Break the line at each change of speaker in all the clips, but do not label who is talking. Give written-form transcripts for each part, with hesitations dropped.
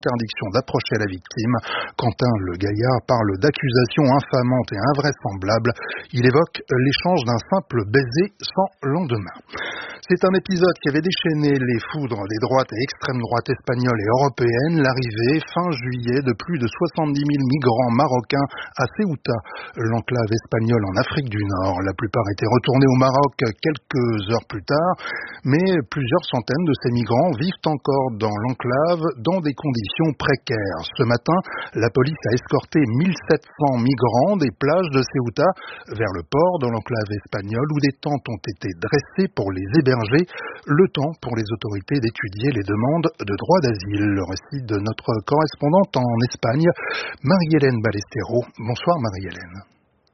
interdiction d'approcher la victime. Quentin Le Gaillard parle d'accusations infamantes et invraisemblables. Il évoque l'échange d'un simple baiser sans lendemain. C'est un épisode qui avait déchaîné les foudres des droites et extrêmes droites espagnoles et européennes. L'arrivée, fin juillet, de plus de 70 000 migrants marocains à Ceuta, l'enclave espagnole en Afrique du Nord. La plupart étaient retournés au Maroc quelques heures plus tard, mais plusieurs centaines de ces migrants vivent encore dans l'enclave dans des conditions précaires. Ce matin, la police a escorté 1700 migrants des plages de Ceuta vers le port de l'enclave espagnole où des tentes ont été dressées pour les héberger, le temps pour les autorités d'étudier les demandes de droit d'asile. Le récit de notre correspondante en Espagne, Marie-Hélène Ballesteros. Bonsoir Marie-Hélène.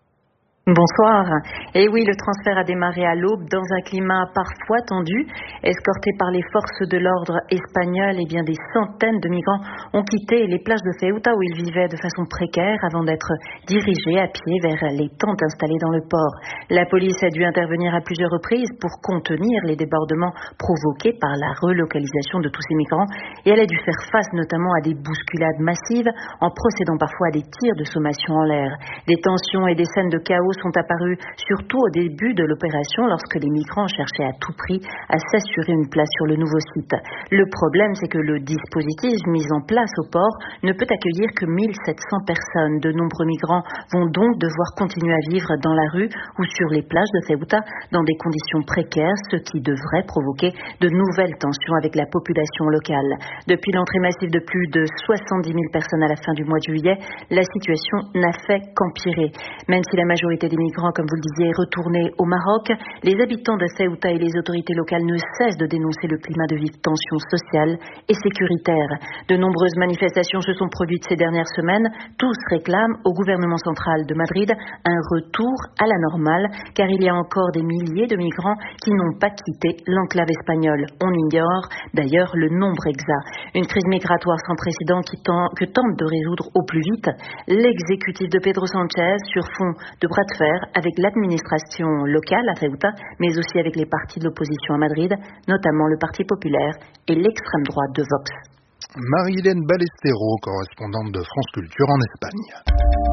Bonsoir. Et oui, le transfert a démarré à l'aube dans un climat parfois tendu. Escortés par les forces de l'ordre espagnoles, bien des centaines de migrants ont quitté les plages de Ceuta où ils vivaient de façon précaire avant d'être dirigés à pied vers les tentes installées dans le port. La police a dû intervenir à plusieurs reprises pour contenir les débordements provoqués par la relocalisation de tous ces migrants et elle a dû faire face notamment à des bousculades massives en procédant parfois à des tirs de sommation en l'air. Des tensions et des scènes de chaos sont apparus surtout au début de l'opération lorsque les migrants cherchaient à tout prix à s'assurer une place sur le nouveau site. Le problème, c'est que le dispositif mis en place au port ne peut accueillir que 1700 personnes. De nombreux migrants vont donc devoir continuer à vivre dans la rue ou sur les plages de Ceuta dans des conditions précaires, ce qui devrait provoquer de nouvelles tensions avec la population locale. Depuis l'entrée massive de plus de 70 000 personnes à la fin du mois de juillet, la situation n'a fait qu'empirer. Même si la majorité des migrants, comme vous le disiez, est retournée au Maroc, les habitants de Ceuta et les autorités locales ne cessent de dénoncer le climat de vive tension sociale et sécuritaire. De nombreuses manifestations se sont produites ces dernières semaines. Tous réclament au gouvernement central de Madrid un retour à la normale, car il y a encore des milliers de migrants qui n'ont pas quitté l'enclave espagnole. On ignore d'ailleurs le nombre exact. Une crise migratoire sans précédent que tente de résoudre au plus vite l'exécutif de Pedro Sánchez sur fond de bras de fer avec l'administration locale à Ceuta, mais aussi avec les partis de l'opposition à Madrid, notamment le Parti populaire et l'extrême droite de Vox.
Marie-Hélène Ballesteros, correspondante de France Culture en Espagne.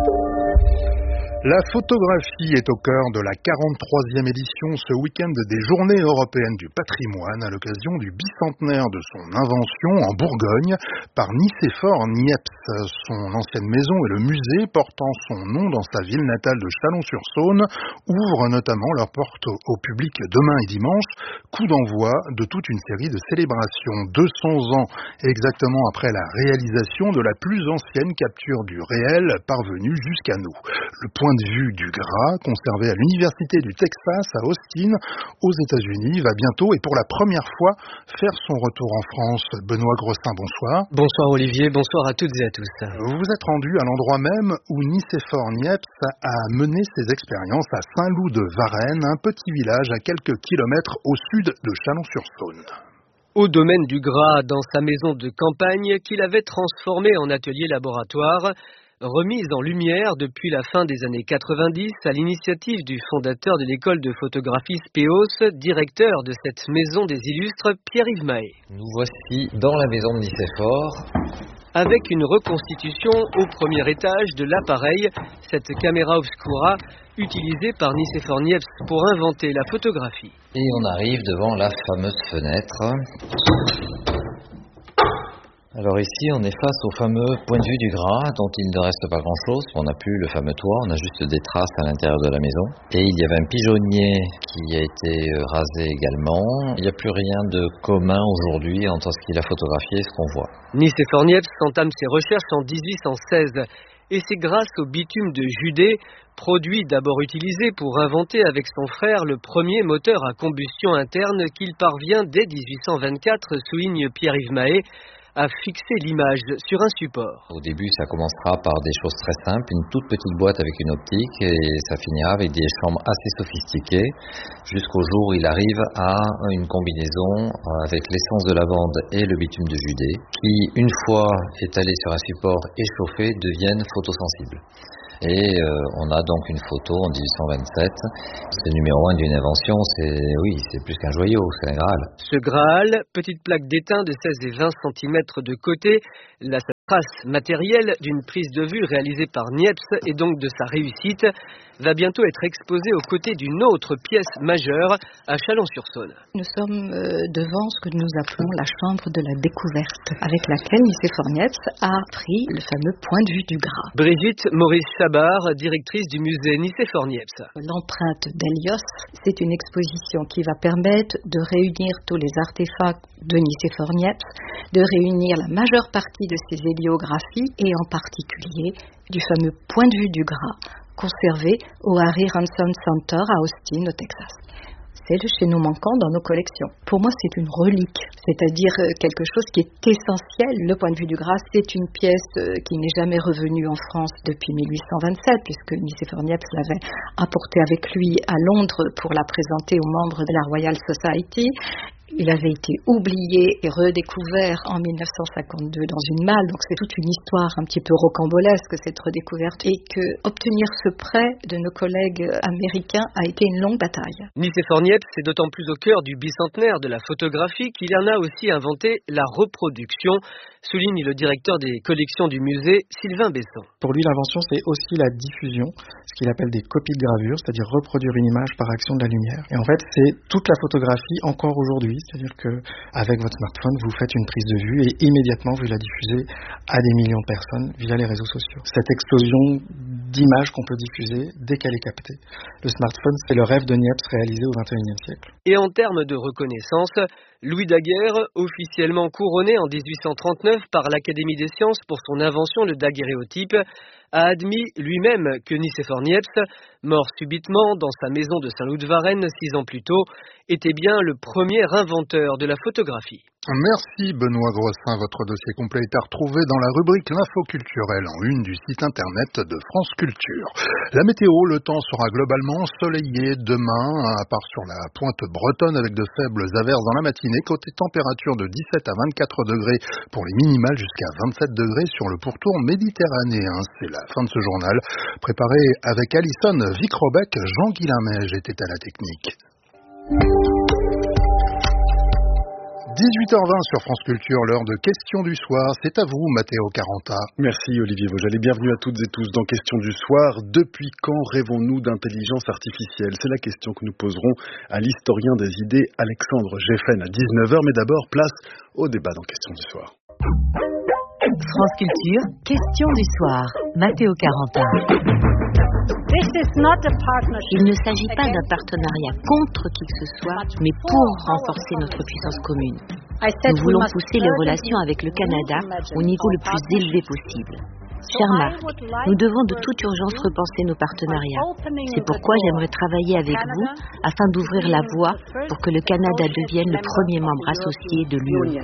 La photographie est au cœur de la 43e édition ce week-end des Journées européennes du patrimoine à l'occasion du bicentenaire de son invention en Bourgogne par Nicéphore Niepce. Son ancienne maison et le musée portant son nom dans sa ville natale de Chalon-sur-Saône ouvrent notamment leurs portes au public demain et dimanche, coup d'envoi de toute une série de célébrations. 200 ans exactement après la réalisation de la plus ancienne capture du réel parvenue jusqu'à nous. Le point de vue du Gras, conservé à l'Université du Texas à Austin, aux États-Unis, va bientôt et pour la première fois faire son retour en France. Benoît Grossin, bonsoir.
Bonsoir Olivier, bonsoir à toutes et à tous.
Vous vous êtes rendu à l'endroit même où Nicéphore Niepce a mené ses expériences à Saint-Loup-de-Varennes, un petit village à quelques kilomètres au sud de Chalon-sur-Saône.
Au domaine du Gras, dans sa maison de campagne qu'il avait transformée en atelier laboratoire, remise en lumière depuis la fin des années 90 à l'initiative du fondateur de l'école de photographie Spéos, directeur de cette maison des illustres, Pierre-Yves Mahé.
Nous voici dans la maison de Nicéphore.
Avec une reconstitution au premier étage de l'appareil, cette caméra obscura utilisée par Nicéphore Niepce pour inventer la photographie.
Et on arrive devant la fameuse fenêtre. Alors ici, on est face au fameux point de vue du Gras, dont il ne reste pas grand-chose. On n'a plus le fameux toit, on a juste des traces à l'intérieur de la maison. Et il y avait un pigeonnier qui a été rasé également. Il n'y a plus rien de commun aujourd'hui entre ce qu'il a photographié et ce qu'on voit.
Nicéphore Niepce entame ses recherches en 1816. Et c'est grâce au bitume de Judée, produit d'abord utilisé pour inventer avec son frère le premier moteur à combustion interne qu'il parvient dès 1824, souligne Pierre-Yves Mahé, à fixer l'image sur un support.
Au début, ça commencera par des choses très simples, une toute petite boîte avec une optique, et ça finira avec des chambres assez sophistiquées, jusqu'au jour où il arrive à une combinaison avec l'essence de lavande et le bitume de Judée, qui, une fois étalés sur un support et chauffés, deviennent photosensibles. Et on a donc une photo en 1827. C'est numéro 1 d'une invention, c'est plus qu'un joyau, c'est un Graal.
Ce Graal, petite plaque d'étain de 16 et 20 cm de côté, la trace matérielle d'une prise de vue réalisée par Niepce et donc de sa réussite, va bientôt être exposée aux côtés d'une autre pièce majeure à Chalon-sur-Saône.
Nous sommes devant ce que nous appelons la chambre de la découverte, avec laquelle Nicéphore Niepce a pris le fameux point de vue du Gras.
Brigitte Maurice-Chabard, directrice du musée Nicéphore Niepce.
L'empreinte d'Hélios, c'est une exposition qui va permettre de réunir tous les artefacts de Nicéphore Niepce, de réunir la majeure partie de ses héliographies et en particulier du fameux point de vue du Gras conservé au Harry Ransom Center à Austin, au Texas. C'est le chaînon manquant dans nos collections. Pour moi, c'est une relique, c'est-à-dire quelque chose qui est essentiel. Le point de vue du Gras, c'est une pièce qui n'est jamais revenue en France depuis 1827, puisque Nicéphore Niepce l'avait apportée avec lui à Londres pour la présenter aux membres de la Royal Society. Il avait été oublié et redécouvert en 1952 dans une malle, donc c'est toute une histoire un petit peu rocambolesque cette redécouverte, et que obtenir ce prêt de nos collègues américains a été une longue bataille.
Nicéphore Niepce est d'autant plus au cœur du bicentenaire de la photographie qu'il en a aussi inventé la reproduction, souligne le directeur des collections du musée, Sylvain Besson.
Pour lui, l'invention, c'est aussi la diffusion, ce qu'il appelle des copies de gravure, c'est-à-dire reproduire une image par action de la lumière. Et en fait, c'est toute la photographie encore aujourd'hui, c'est-à-dire qu'avec votre smartphone, vous faites une prise de vue et immédiatement, vous la diffusez à des millions de personnes via les réseaux sociaux. Cette explosion d'images qu'on peut diffuser dès qu'elle est captée. Le smartphone, c'est le rêve de Niepce réalisé au XXIe siècle.
Et en termes de reconnaissance, Louis Daguerre, officiellement couronné en 1839 par l'Académie des sciences pour son invention le daguerréotype, a admis lui-même que Nicéphore Niepce, mort subitement dans sa maison de Saint-Loup-de-Varennes 6 ans plus tôt, était bien le premier inventeur de la photographie.
Merci Benoît Grossin. Votre dossier complet est à retrouver dans la rubrique L'info culturelle en une du site internet de France Culture. La météo, le temps sera globalement ensoleillé demain, à part sur la pointe bretonne avec de faibles averses dans la matinée. Côté température de 17 à 24 degrés pour les minimales jusqu'à 27 degrés sur le pourtour méditerranéen. C'est la fin de ce journal. Préparé avec Alison Vic-Robec, Jean-Guilain Meige était à la technique. 18h20 sur France Culture, l'heure de Questions du soir. C'est à vous, Matteo Caranta.
Merci Olivier Vaugeal et bienvenue à toutes et tous dans Questions du soir. Depuis quand rêvons-nous d'intelligence artificielle? C'est la question que nous poserons à l'historien des idées Alexandre Geffen à 19h. Mais d'abord, place au débat dans Questions du soir.
France Culture, Questions du soir. Matteo Caranta.
Il ne s'agit pas d'un partenariat contre qui que ce soit, mais pour renforcer notre puissance commune. Nous voulons pousser les relations avec le Canada au niveau le plus élevé possible. Cher Marc, nous devons de toute urgence repenser nos partenariats. C'est pourquoi j'aimerais travailler avec vous afin d'ouvrir la voie pour que le Canada devienne le premier membre associé de l'UE.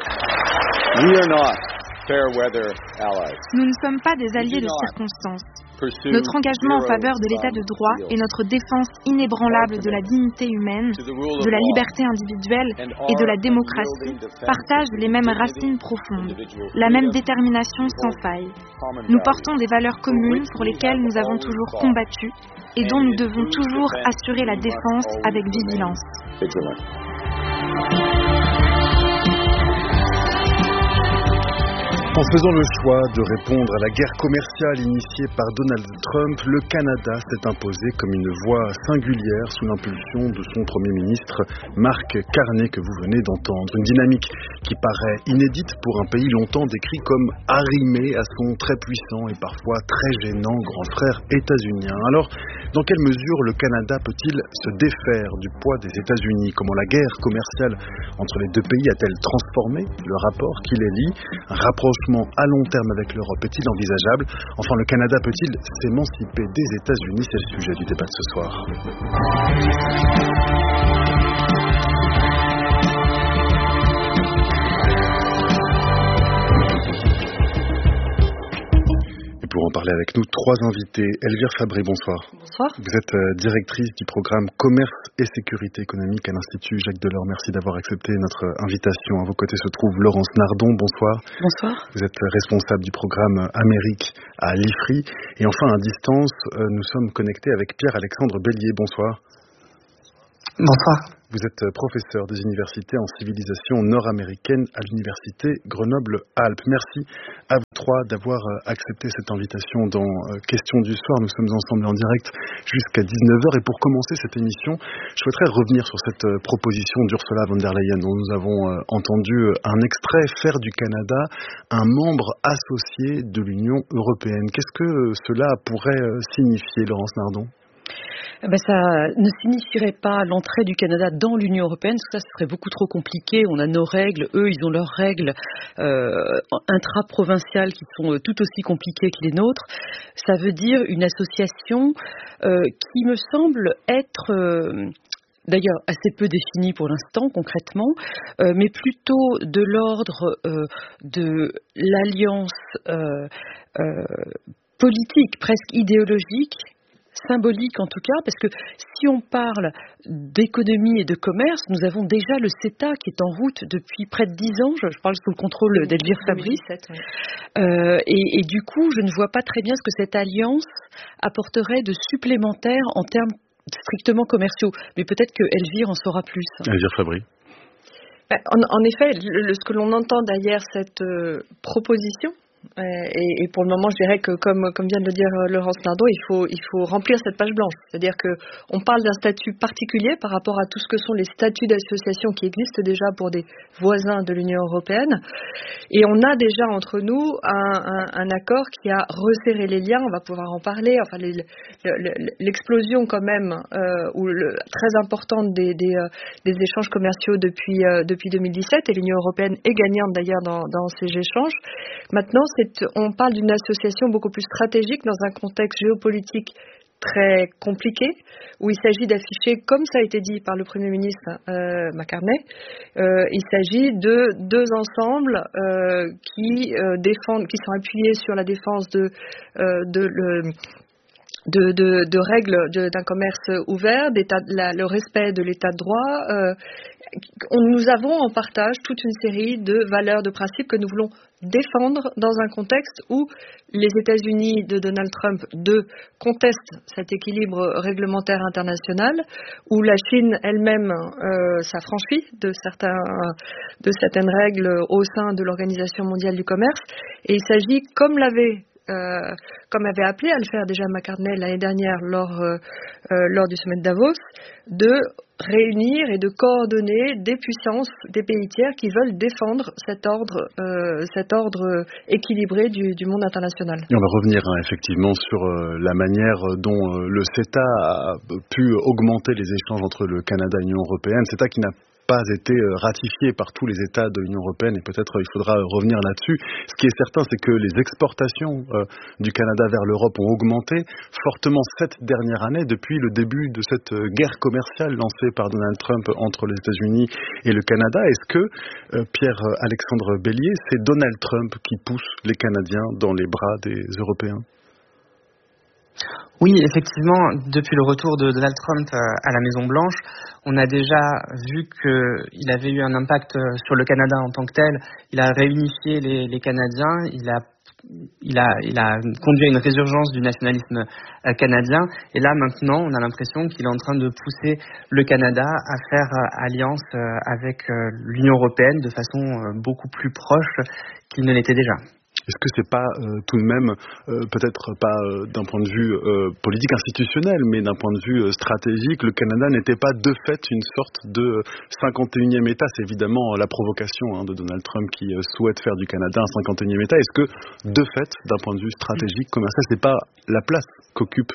Nous ne sommes pas des alliés de circonstance. Notre engagement en faveur de l'état de droit et notre défense inébranlable de la dignité humaine, de la liberté individuelle et de la démocratie partagent les mêmes racines profondes, la même détermination sans faille. Nous portons des valeurs communes pour lesquelles nous avons toujours combattu et dont nous devons toujours assurer la défense avec vigilance.
En faisant le choix de répondre à la guerre commerciale initiée par Donald Trump, le Canada s'est imposé comme une voix singulière sous l'impulsion de son Premier ministre Mark Carney que vous venez d'entendre. Une dynamique qui paraît inédite pour un pays longtemps décrit comme arrimé à son très puissant et parfois très gênant grand frère états-unien. Alors, dans quelle mesure le Canada peut-il se défaire du poids des États-Unis? Comment la guerre commerciale entre les deux pays a-t-elle transformé le rapport qui les lie? Un rapprochement à long terme avec l'Europe est-il envisageable? Enfin, le Canada peut-il s'émanciper des États-Unis? C'est le sujet du débat de ce soir. Pour en parler avec nous 3 invités. Elvire Fabry, bonsoir.
Bonsoir.
Vous êtes directrice du programme Commerce et Sécurité économique à l'Institut Jacques Delors. Merci d'avoir accepté notre invitation. À vos côtés se trouve Laurence Nardon, bonsoir.
Bonsoir.
Vous êtes responsable du programme Amérique à l'IFRI. Et enfin, à distance, nous sommes connectés avec Pierre-Alexandre Bellier, bonsoir.
Bonsoir.
Vous êtes professeur des universités en civilisation nord-américaine à l'université Grenoble-Alpes. Merci à vous 3 d'avoir accepté cette invitation dans Questions du soir. Nous sommes ensemble en direct jusqu'à 19h. Et pour commencer cette émission, je souhaiterais revenir sur cette proposition d'Ursula von der Leyen dont nous avons entendu un extrait, faire du Canada un membre associé de l'Union européenne. Qu'est-ce que cela pourrait signifier, Laurence Nardon ?
Ça ne signifierait pas l'entrée du Canada dans l'Union européenne, parce que ça serait beaucoup trop compliqué. On a nos règles, eux ils ont leurs règles intra-provinciales qui sont tout aussi compliquées que les nôtres. Ça veut dire une association qui me semble être... D'ailleurs, assez peu définie pour l'instant, concrètement, mais plutôt de l'ordre de l'alliance politique, presque idéologique, symbolique en tout cas, parce que si on parle d'économie et de commerce, nous avons déjà le CETA qui est en route depuis près de 10 ans, je parle sous le contrôle d'Elvire Fabry, et du coup je ne vois pas très bien ce que cette alliance apporterait de supplémentaire en termes strictement commerciaux, mais peut-être que Elvire en saura plus.
Elvire Fabry.
En effet, ce que l'on entend derrière cette proposition, et pour le moment, je dirais que comme vient de le dire Laurence Nardon, il faut remplir cette page blanche. C'est-à-dire qu'on parle d'un statut particulier par rapport à tout ce que sont les statuts d'association qui existent déjà pour des voisins de l'Union européenne. Et on a déjà entre nous un accord qui a resserré les liens. On va pouvoir en parler. Enfin, l'explosion quand même très importante des échanges commerciaux depuis 2017, et l'Union européenne est gagnante d'ailleurs dans ces échanges. Maintenant, on parle d'une association beaucoup plus stratégique dans un contexte géopolitique très compliqué, où il s'agit d'afficher, comme ça a été dit par le Premier ministre McCartney, il s'agit de 2 ensembles qui sont appuyés sur la défense de règles d'un commerce ouvert, le respect de l'état de droit. Nous avons en partage toute une série de valeurs, de principes que nous voulons défendre dans un contexte où les États-Unis de Donald Trump contestent cet équilibre réglementaire international, où la Chine elle-même s'affranchit de certaines règles au sein de l'Organisation mondiale du commerce. Et il s'agit, comme avait appelé à le faire déjà McCartney l'année dernière lors du sommet de Davos, de réunir et de coordonner des puissances, des pays tiers qui veulent défendre cet ordre équilibré du monde international.
Et on va revenir effectivement sur la manière dont le CETA a pu augmenter les échanges entre le Canada et l'Union européenne. CETA qui n'a pas été ratifié par tous les États de l'Union européenne, et peut-être il faudra revenir là-dessus. Ce qui est certain, c'est que les exportations du Canada vers l'Europe ont augmenté fortement cette dernière année, depuis le début de cette guerre commerciale lancée par Donald Trump entre les États-Unis et le Canada. Est-ce que, Pierre-Alexandre Bellier, c'est Donald Trump qui pousse les Canadiens dans les bras des Européens ?
Oui, effectivement, depuis le retour de Donald Trump à la Maison-Blanche, on a déjà vu qu'il avait eu un impact sur le Canada en tant que tel. Il a réunifié les Canadiens, il a conduit à une résurgence du nationalisme canadien. Et là, maintenant, on a l'impression qu'il est en train de pousser le Canada à faire alliance avec l'Union européenne de façon beaucoup plus proche qu'il ne l'était déjà.
Est-ce que c'est pas tout de même, peut-être pas d'un point de vue politique institutionnel, mais d'un point de vue stratégique, le Canada n'était pas de fait une sorte de 51e État? C'est évidemment la provocation de Donald Trump qui souhaite faire du Canada un 51e État. Est-ce que, de fait, d'un point de vue stratégique, commercial, c'est pas la place qu'occupe,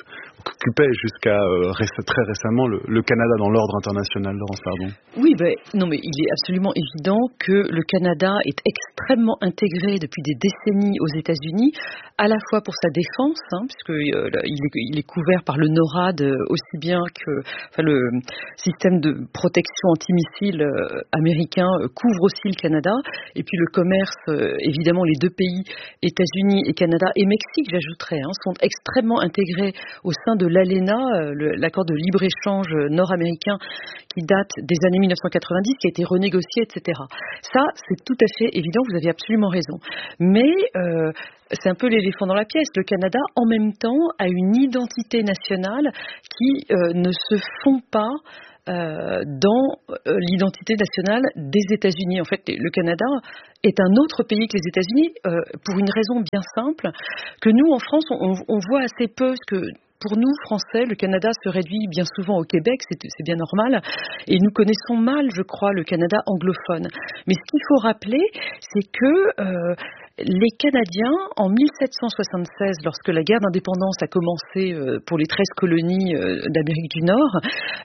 qu'occupait jusqu'à très récemment le Canada dans l'ordre international, Laurence Lardon.
Oui, non, mais il est absolument évident que le Canada est extrêmement intégré depuis des décennies aux États-Unis, à la fois pour sa défense, puisqu'il est couvert par le NORAD aussi bien que le système de protection antimissile américain couvre aussi le Canada, et puis le commerce, évidemment les deux pays, États-Unis et Canada, et Mexique j'ajouterais, sont extrêmement intégrés au sein de l'ALENA, l'accord de libre-échange nord-américain qui date des années 1990, qui a été renégocié, etc. Ça, c'est tout à fait évident, vous avez absolument raison. Mais c'est un peu l'éléphant dans la pièce. Le Canada, en même temps, a une identité nationale qui ne se fond pas dans l'identité nationale des États-Unis. En fait, le Canada est un autre pays que les États-Unis pour une raison bien simple, que nous, en France, on voit assez peu, parce que pour nous, Français, le Canada se réduit bien souvent au Québec, c'est bien normal, et nous connaissons mal, je crois, le Canada anglophone. Mais ce qu'il faut rappeler, c'est que les Canadiens, en 1776, lorsque la guerre d'indépendance a commencé pour les 13 colonies d'Amérique du Nord,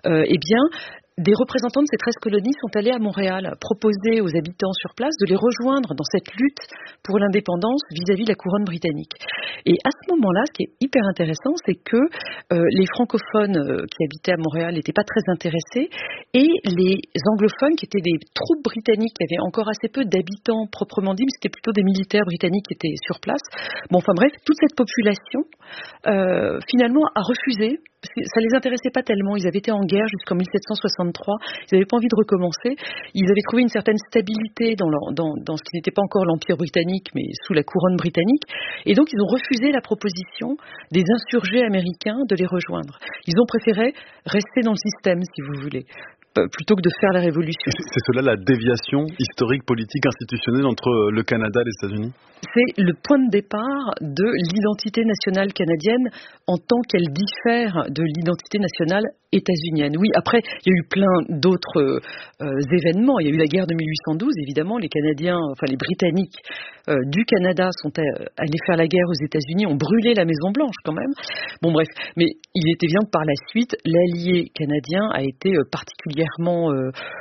des représentants de ces 13 colonies sont allés à Montréal proposer aux habitants sur place de les rejoindre dans cette lutte pour l'indépendance vis-à-vis de la couronne britannique. Et à ce moment-là, ce qui est hyper intéressant, c'est que les francophones qui habitaient à Montréal n'étaient pas très intéressés, et les anglophones, qui étaient des troupes britanniques, qui avaient encore assez peu d'habitants proprement dit, mais c'était plutôt des militaires britanniques qui étaient sur place. Bon, enfin bref, toute cette population, finalement, a refusé. Parce que ça les intéressait pas tellement, ils avaient été en guerre jusqu'en 1763, ils n'avaient pas envie de recommencer, ils avaient trouvé une certaine stabilité dans ce qui n'était pas encore l'Empire britannique, mais sous la couronne britannique, et donc ils ont refusé la proposition des insurgés américains de les rejoindre. Ils ont préféré rester dans le système, si vous voulez, plutôt que de faire la révolution.
C'est cela la déviation historique, politique, institutionnelle entre le Canada et les États-Unis ?
C'est le point de départ de l'identité nationale canadienne en tant qu'elle diffère de l'identité nationale états-unienne. Oui, après, il y a eu plein d'autres événements. Il y a eu la guerre de 1812, évidemment. Les Canadiens, enfin les Britanniques du Canada sont allés faire la guerre aux États-Unis, ont brûlé la Maison-Blanche quand même. Bon, bref. Mais il est évident que par la suite, l'allié canadien a été particulièrement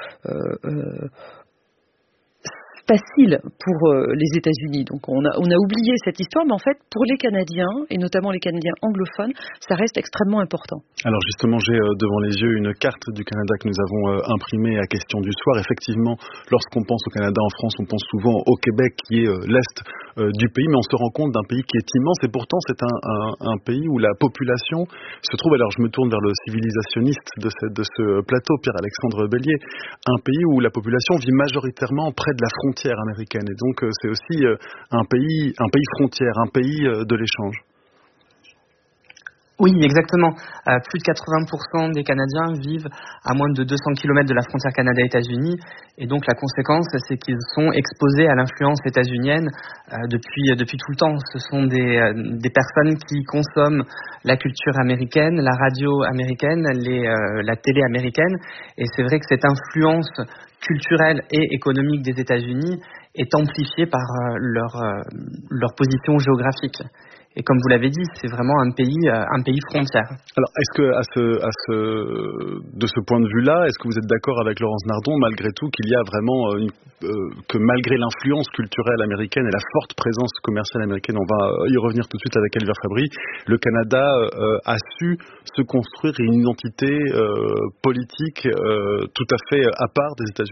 facile pour les États-Unis. Donc on a oublié cette histoire, mais en fait, pour les Canadiens, et notamment les Canadiens anglophones, ça reste extrêmement important.
Alors justement, j'ai devant les yeux une carte du Canada que nous avons imprimée à Question du Soir. Effectivement, lorsqu'on pense au Canada en France, on pense souvent au Québec, qui est l'Est du pays, mais on se rend compte d'un pays qui est immense, et pourtant c'est un pays où la population se trouve, alors je me tourne vers le civilisationniste de ce plateau, Pierre-Alexandre Bellier, un pays où la population vit majoritairement près de la frontière américaine, et donc c'est aussi un pays frontière, un pays de l'échange.
Oui, exactement. Plus de 80% des Canadiens vivent à moins de 200 km de la frontière Canada-États-Unis, et donc la conséquence, c'est qu'ils sont exposés à l'influence états-unienne depuis tout le temps. Ce sont des personnes qui consomment la culture américaine, la radio américaine, la télé américaine, et c'est vrai que cette influence culturelle et économique des États-Unis est amplifiée par leur position géographique. Et comme vous l'avez dit, c'est vraiment un pays frontière. Alors, est-ce
que de ce point de vue-là, est-ce que vous êtes d'accord avec Laurence Nardon, malgré tout, qu'il y a vraiment que malgré l'influence culturelle américaine et la forte présence commerciale américaine, on va y revenir tout de suite avec Elvire Fabry, le Canada a su se construire une identité politique tout à fait à part des États-Unis ?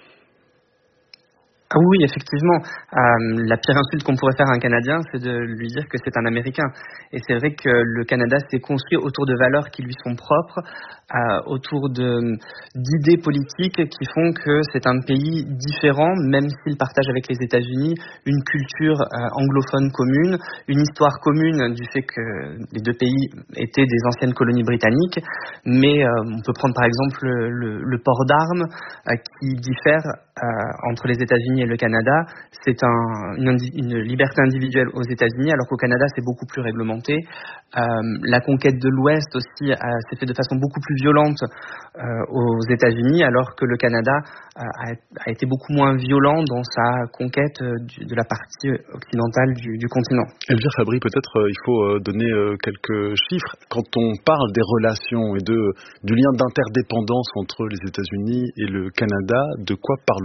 Ah oui, effectivement. La pire insulte qu'on pourrait faire à un Canadien, c'est de lui dire que c'est un Américain. Et c'est vrai que le Canada s'est construit autour de valeurs qui lui sont propres, autour d'idées politiques qui font que c'est un pays différent, même s'il partage avec les États-Unis une culture anglophone commune, une histoire commune du fait que les deux pays étaient des anciennes colonies britanniques. Mais on peut prendre par exemple le port d'armes qui diffère entre les États-Unis et le Canada, c'est une liberté individuelle aux États-Unis, alors qu'au Canada, c'est beaucoup plus réglementé. La conquête de l'Ouest aussi s'est faite de façon beaucoup plus violente aux États-Unis, alors que le Canada a été beaucoup moins violent dans sa conquête de la partie occidentale du continent.
Elvire Fabry, peut-être il faut donner quelques chiffres. Quand on parle des relations et du lien d'interdépendance entre les États-Unis et le Canada, de quoi parle-t-on ?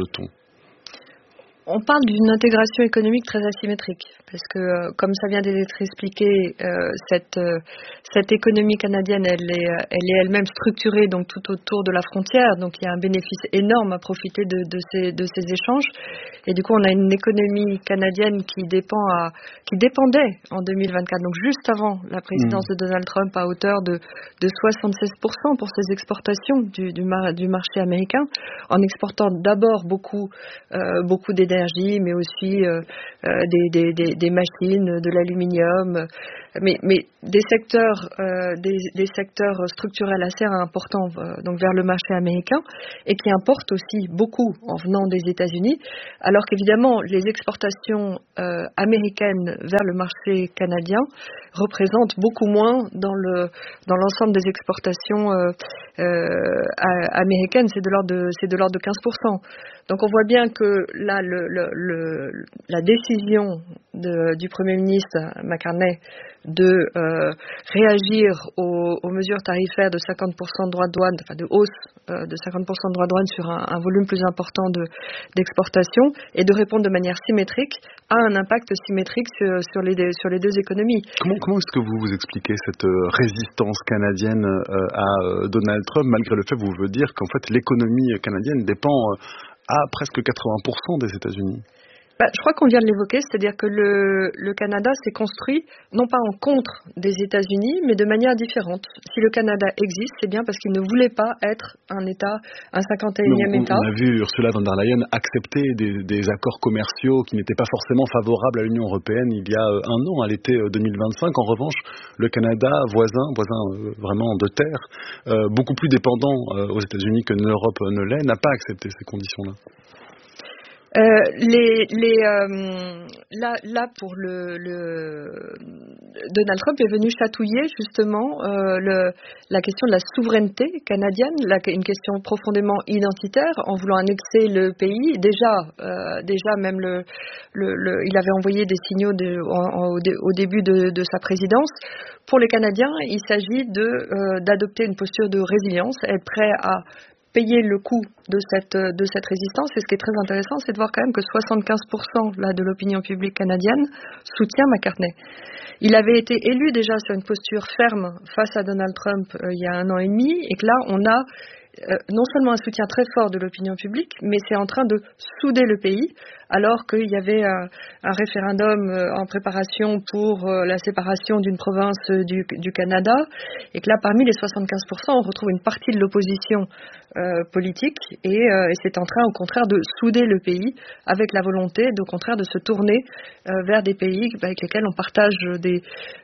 On parle d'une intégration économique très asymétrique, parce que, comme ça vient d'être expliqué, cette économie canadienne, elle est elle-même structurée donc tout autour de la frontière, donc il y a un bénéfice énorme à profiter de ces échanges. Et du coup, on a une économie canadienne qui dépendait en 2024, donc juste avant la présidence de Donald Trump, à hauteur de 76% pour ses exportations du marché américain, en exportant d'abord beaucoup d'énergie, mais aussi des machines, de l'aluminium, mais des secteurs structurels assez importants donc vers le marché américain, et qui importent aussi beaucoup en venant des États-Unis, alors qu'évidemment les exportations américaines vers le marché canadien représentent beaucoup moins dans l'ensemble des exportations américaines, c'est de l'ordre de 15%. Donc on voit bien que là, la décision du Premier ministre McCartney de réagir aux mesures tarifaires de 50% de droits de douane, enfin de hausse de 50% de droits de douane sur un volume plus important d'exportation, et de répondre de manière symétrique, a un impact symétrique sur les deux économies.
Comment est-ce que vous expliquez cette résistance canadienne à Donald Trump, malgré le fait, vous voulez dire qu'en fait l'économie canadienne dépend à presque 80% des États-Unis?
Je crois qu'on vient de l'évoquer, c'est-à-dire que le Canada s'est construit non pas en contre des États-Unis, mais de manière différente. Si le Canada existe, c'est bien parce qu'il ne voulait pas être un État, un 51e État.
On a vu Ursula von der Leyen accepter des accords commerciaux qui n'étaient pas forcément favorables à l'Union européenne il y a un an, à l'été 2025. En revanche, le Canada, voisin vraiment de terre, beaucoup plus dépendant aux États-Unis que l'Europe ne l'est, n'a pas accepté ces conditions-là.
Là pour Donald Trump est venu chatouiller justement la question de la souveraineté canadienne, une question profondément identitaire, en voulant annexer le pays. Déjà même il avait envoyé des signaux au début de sa présidence. Pour les Canadiens, il s'agit d'adopter une posture de résilience, être prêt à payer le coût de cette résistance. Et ce qui est très intéressant, c'est de voir quand même que 75% de l'opinion publique canadienne soutient McCartney. Il avait été élu déjà sur une posture ferme face à Donald Trump il y a 1 an et demi, et que là, on a non seulement un soutien très fort de l'opinion publique, mais c'est en train de souder le pays, alors qu'il y avait un référendum en préparation pour la séparation d'une province du Canada, et que là, parmi les 75%, on retrouve une partie de l'opposition politique, et c'est en train, au contraire, de souder le pays, avec la volonté, au contraire, de se tourner vers des pays avec lesquels on partage des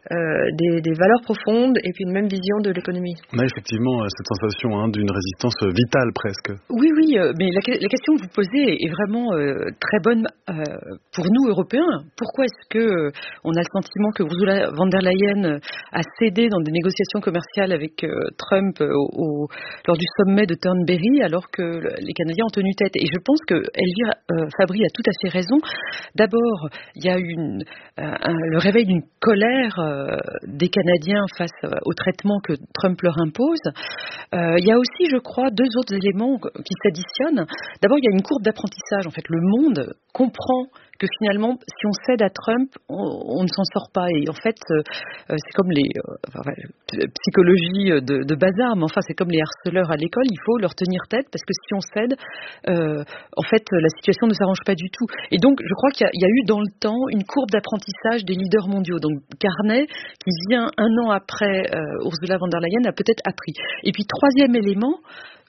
valeurs profondes, et puis une même vision de l'économie.
On a effectivement cette sensation d'une résistance vitale presque.
Oui, mais la question que vous posez est vraiment très bonne pour nous Européens. Pourquoi est-ce que on a le sentiment que Ursula von der Leyen a cédé dans des négociations commerciales avec Trump lors du sommet de Thornberry, alors que les Canadiens ont tenu tête? Et je pense que Elvire Fabry a tout à fait raison. D'abord, il y a le réveil d'une colère des Canadiens face au traitement que Trump leur impose. Il y a aussi, je crois, 2 autres éléments qui s'additionnent. D'abord, il y a une courbe d'apprentissage. En fait, le monde comprend que finalement, si on cède à Trump, on ne s'en sort pas. Et en fait, c'est comme les psychologies de bazar, mais enfin, c'est comme les harceleurs à l'école. Il faut leur tenir tête, parce que si on cède, en fait, la situation ne s'arrange pas du tout. Et donc, je crois qu'il y a eu dans le temps une courbe d'apprentissage des leaders mondiaux. Donc, Carney, qui vient 1 an après Ursula von der Leyen, a peut-être appris. Et puis, 3e élément,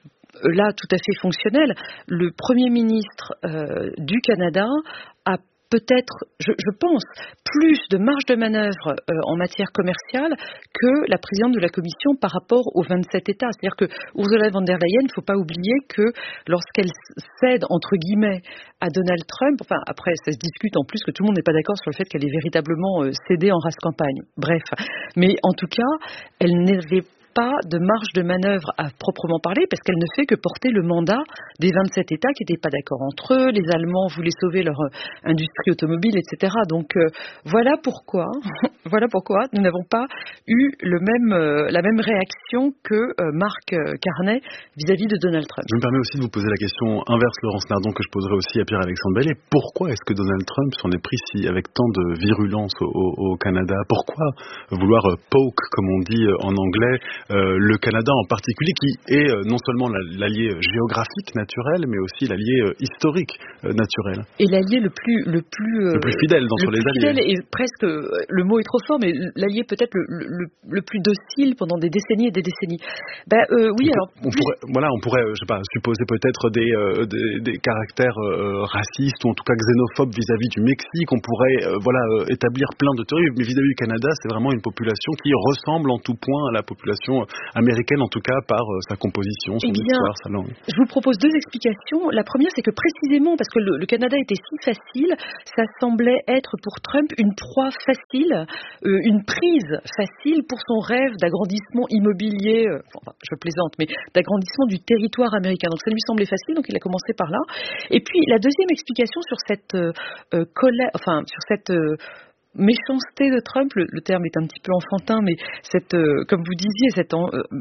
là, tout à fait fonctionnel, le Premier ministre du Canada a peut-être, je pense, plus de marge de manœuvre en matière commerciale que la présidente de la Commission par rapport aux 27 États. C'est-à-dire que Ursula von der Leyen, il ne faut pas oublier que lorsqu'elle cède, entre guillemets, à Donald Trump, enfin après ça se discute en plus que tout le monde n'est pas d'accord sur le fait qu'elle ait véritablement cédé en race campagne. Bref, mais en tout cas, elle n'avait pas de marge de manœuvre à proprement parler parce qu'elle ne fait que porter le mandat des 27 États qui n'étaient pas d'accord entre eux. Les Allemands voulaient sauver leur industrie automobile, etc. Donc voilà pourquoi nous n'avons pas eu la même réaction que Mark Carney vis-à-vis de Donald Trump.
Je me permets aussi de vous poser la question inverse, Laurence Nardon, que je poserai aussi à Pierre-Alexandre Bellet. Pourquoi est-ce que Donald Trump s'en est pris avec tant de virulence au Canada? Pourquoi vouloir poke, comme on dit en anglais, le Canada en particulier, qui est non seulement l'allié géographique naturel, mais aussi l'allié historique naturel.
Et l'allié le plus
fidèle d'entre les alliés.
Fidèle et presque, le mot est trop fort, mais l'allié peut-être le plus docile pendant des décennies et des décennies.
On pourrait, je sais pas, supposer peut-être des caractères racistes ou en tout cas xénophobes vis-à-vis du Mexique. On pourrait, établir plein de théories, mais vis-à-vis du Canada, c'est vraiment une population qui ressemble en tout point à la population américaine, en tout cas par sa composition, son histoire, sa langue.
Je vous propose deux explications. La première, c'est que précisément parce que le Canada était si facile, ça semblait être pour Trump une proie facile, une prise facile pour son rêve d'agrandissement immobilier, je plaisante, mais d'agrandissement du territoire américain. Donc ça lui semblait facile, donc il a commencé par là. Et puis la deuxième explication sur cette méchanceté de Trump, le terme est un petit peu enfantin, mais comme vous disiez, cette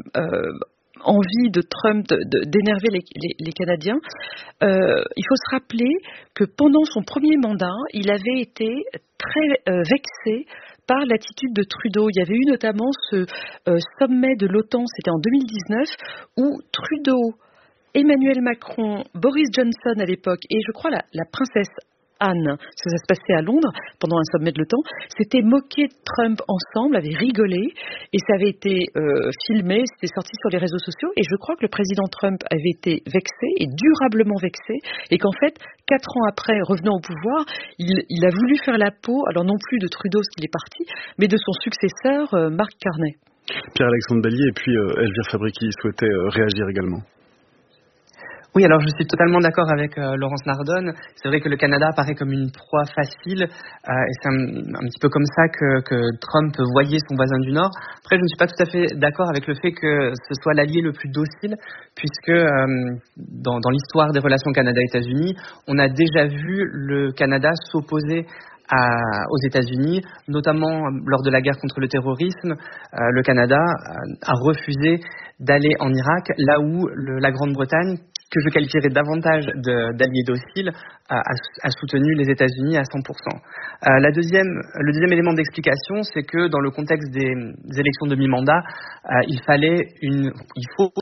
envie de Trump d'énerver les Canadiens, il faut se rappeler que pendant son premier mandat, il avait été très vexé par l'attitude de Trudeau. Il y avait eu notamment ce sommet de l'OTAN, c'était en 2019, où Trudeau, Emmanuel Macron, Boris Johnson à l'époque, et je crois la princesse Anne, parce que ça se passait à Londres pendant un sommet de l'OTAN, s'étaient moqués de Trump ensemble, avaient rigolé, et ça avait été filmé, c'était sorti sur les réseaux sociaux, et je crois que le président Trump avait été vexé, et durablement vexé, et qu'en fait, 4 ans après, revenant au pouvoir, il a voulu faire la peau, alors non plus de Trudeau, ce qu'il est parti, mais de son successeur, Mark Carney.
Pierre-Alexandre Bellier, et puis Elvire Fabrici souhaitait réagir également.
Oui, alors je suis totalement d'accord avec Laurence Nardon. C'est vrai que le Canada apparaît comme une proie facile, et c'est un petit peu comme ça que Trump voyait son voisin du Nord. Après, je ne suis pas tout à fait d'accord avec le fait que ce soit l'allié le plus docile, puisque dans l'histoire des relations Canada-États-Unis, on a déjà vu le Canada s'opposer aux États-Unis, notamment lors de la guerre contre le terrorisme. Le Canada a refusé d'aller en Irak, là où la Grande-Bretagne, que je qualifierais davantage d'alliés dociles, a soutenu les États-Unis à 100%. Le deuxième élément d'explication, c'est que dans le contexte des élections de mi-mandat, il faut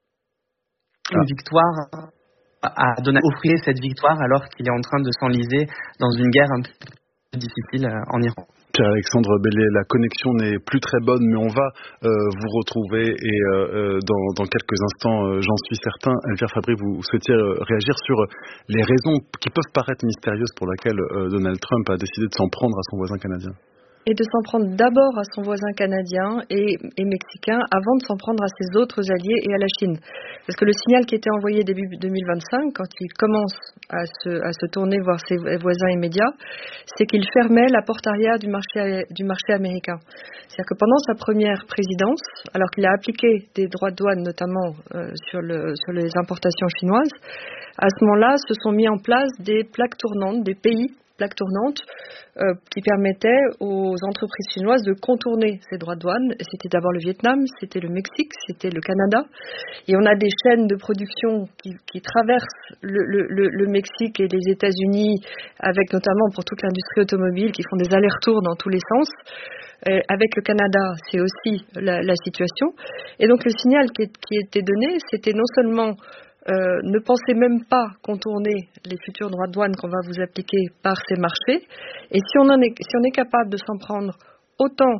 une victoire à offrir cette victoire alors qu'il est en train de s'enliser dans une guerre un peu difficile en Iran.
Pierre-Alexandre Bellier, la connexion n'est plus très bonne, mais on va vous retrouver et dans quelques instants, j'en suis certain. Elvire Fabry, vous souhaitiez réagir sur les raisons qui peuvent paraître mystérieuses pour lesquelles Donald Trump a décidé de s'en prendre à son voisin canadien.
Et de s'en prendre d'abord à son voisin canadien et mexicain avant de s'en prendre à ses autres alliés et à la Chine. Parce que le signal qui était envoyé début 2025, quand il commence à se tourner vers ses voisins immédiats, c'est qu'il fermait la porte arrière du marché américain. C'est-à-dire que pendant sa première présidence, alors qu'il a appliqué des droits de douane notamment sur les importations chinoises, à ce moment-là se sont mis en place des plaques tournantes, des plaques tournantes qui permettaient aux entreprises chinoises de contourner ces droits de douane. C'était d'abord le Vietnam, c'était le Mexique, c'était le Canada. Et on a des chaînes de production qui traversent le Mexique et les États-Unis, avec notamment pour toute l'industrie automobile, qui font des allers-retours dans tous les sens. Avec le Canada, c'est aussi la situation. Et donc le signal qui était donné, c'était non seulement ne pensez même pas contourner les futurs droits de douane qu'on va vous appliquer par ces marchés. Et si on est capable de s'en prendre autant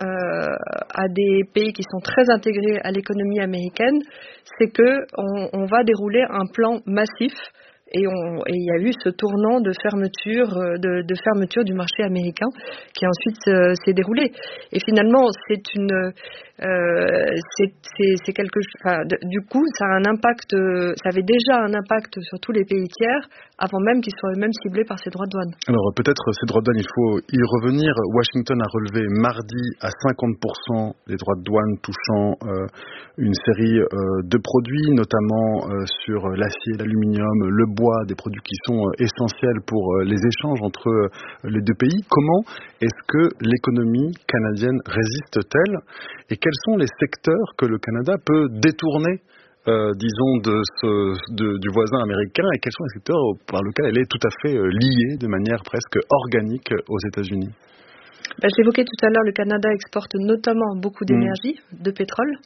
à des pays qui sont très intégrés à l'économie américaine, c'est que on va dérouler un plan massif il y a eu ce tournant de fermeture du marché américain qui ensuite s'est déroulé. Et finalement, c'est quelque chose. Du coup, ça avait déjà un impact sur tous les pays tiers avant même qu'ils soient eux-mêmes ciblés par ces droits de douane.
Alors peut-être ces droits de douane, il faut y revenir. Washington a relevé mardi à 50% les droits de douane touchant une série de produits, notamment sur l'acier, l'aluminium, le bois, des produits qui sont essentiels pour les échanges entre les deux pays. Comment est-ce que l'économie canadienne résiste-t-elle et quels sont les secteurs que le Canada peut détourner du voisin américain et quels sont les secteurs par lesquels elle est tout à fait liée de manière presque organique aux États-Unis?
Je l'évoquais tout à l'heure, le Canada exporte notamment beaucoup d'énergie, de pétrole,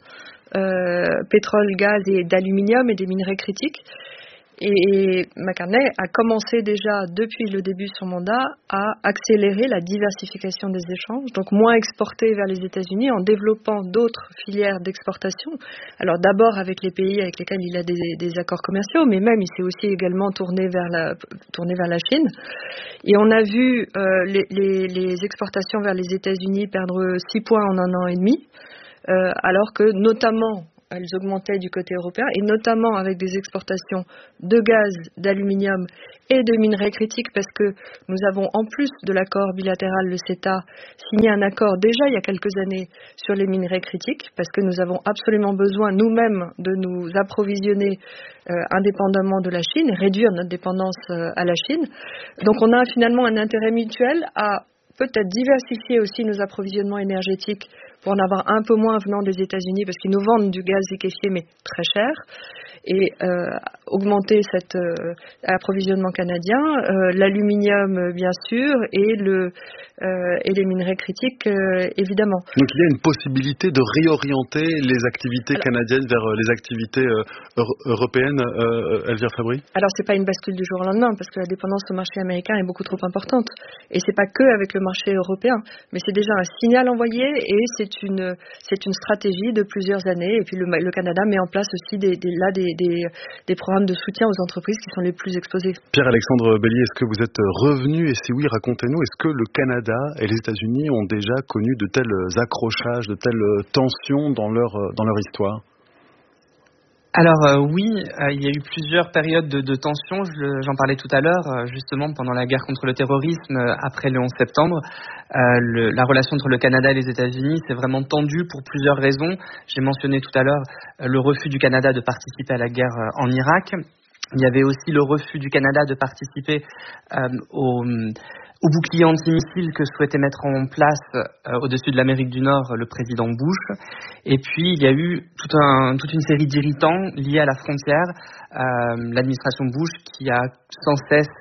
gaz et d'aluminium et des minerais critiques. Et McCartney a commencé déjà depuis le début de son mandat à accélérer la diversification des échanges, donc moins exporter vers les États-Unis en développant d'autres filières d'exportation. Alors d'abord avec les pays avec lesquels il a des accords commerciaux, mais même il s'est aussi également tourné vers la Chine. Et on a vu les exportations vers les États-Unis perdre 6 points en 1 an et demi, alors que notamment elles augmentaient du côté européen, et notamment avec des exportations de gaz, d'aluminium et de minerais critiques, parce que nous avons, en plus de l'accord bilatéral, le CETA, signé un accord déjà il y a quelques années sur les minerais critiques, parce que nous avons absolument besoin nous-mêmes de nous approvisionner indépendamment de la Chine, réduire notre dépendance à la Chine. Donc on a finalement un intérêt mutuel à peut-être diversifier aussi nos approvisionnements énergétiques pour en avoir un peu moins venant des États-Unis parce qu'ils nous vendent du gaz liquéfié mais très cher, et augmenter cet approvisionnement canadien, l'aluminium bien sûr et les minerais critiques évidemment.
Donc il y a une possibilité de réorienter les activités canadiennes vers les activités européennes, Elvire Fabry?
Alors c'est pas une bascule du jour au lendemain parce que la dépendance au marché américain est beaucoup trop importante, et c'est pas que avec le marché européen, mais c'est déjà un signal envoyé et c'est une stratégie de plusieurs années, et puis le Canada met en place aussi des programmes de soutien aux entreprises qui sont les plus exposées.
Pierre-Alexandre Bellier, est-ce que vous êtes revenu, et si oui, racontez-nous, est-ce que le Canada et les États-Unis ont déjà connu de tels accrochages, de telles tensions dans leur histoire?
Alors oui, il y a eu plusieurs périodes de tensions, j'en parlais tout à l'heure, justement pendant la guerre contre le terrorisme, après le 11 septembre. La relation entre le Canada et les États-Unis s'est vraiment tendue pour plusieurs raisons. J'ai mentionné tout à l'heure le refus du Canada de participer à la guerre en Irak. Il y avait aussi le refus du Canada de participer au bouclier antimissile que souhaitait mettre en place au-dessus de l'Amérique du Nord le président Bush. Et puis il y a eu toute une série d'irritants liés à la frontière. L'administration Bush qui a sans cesse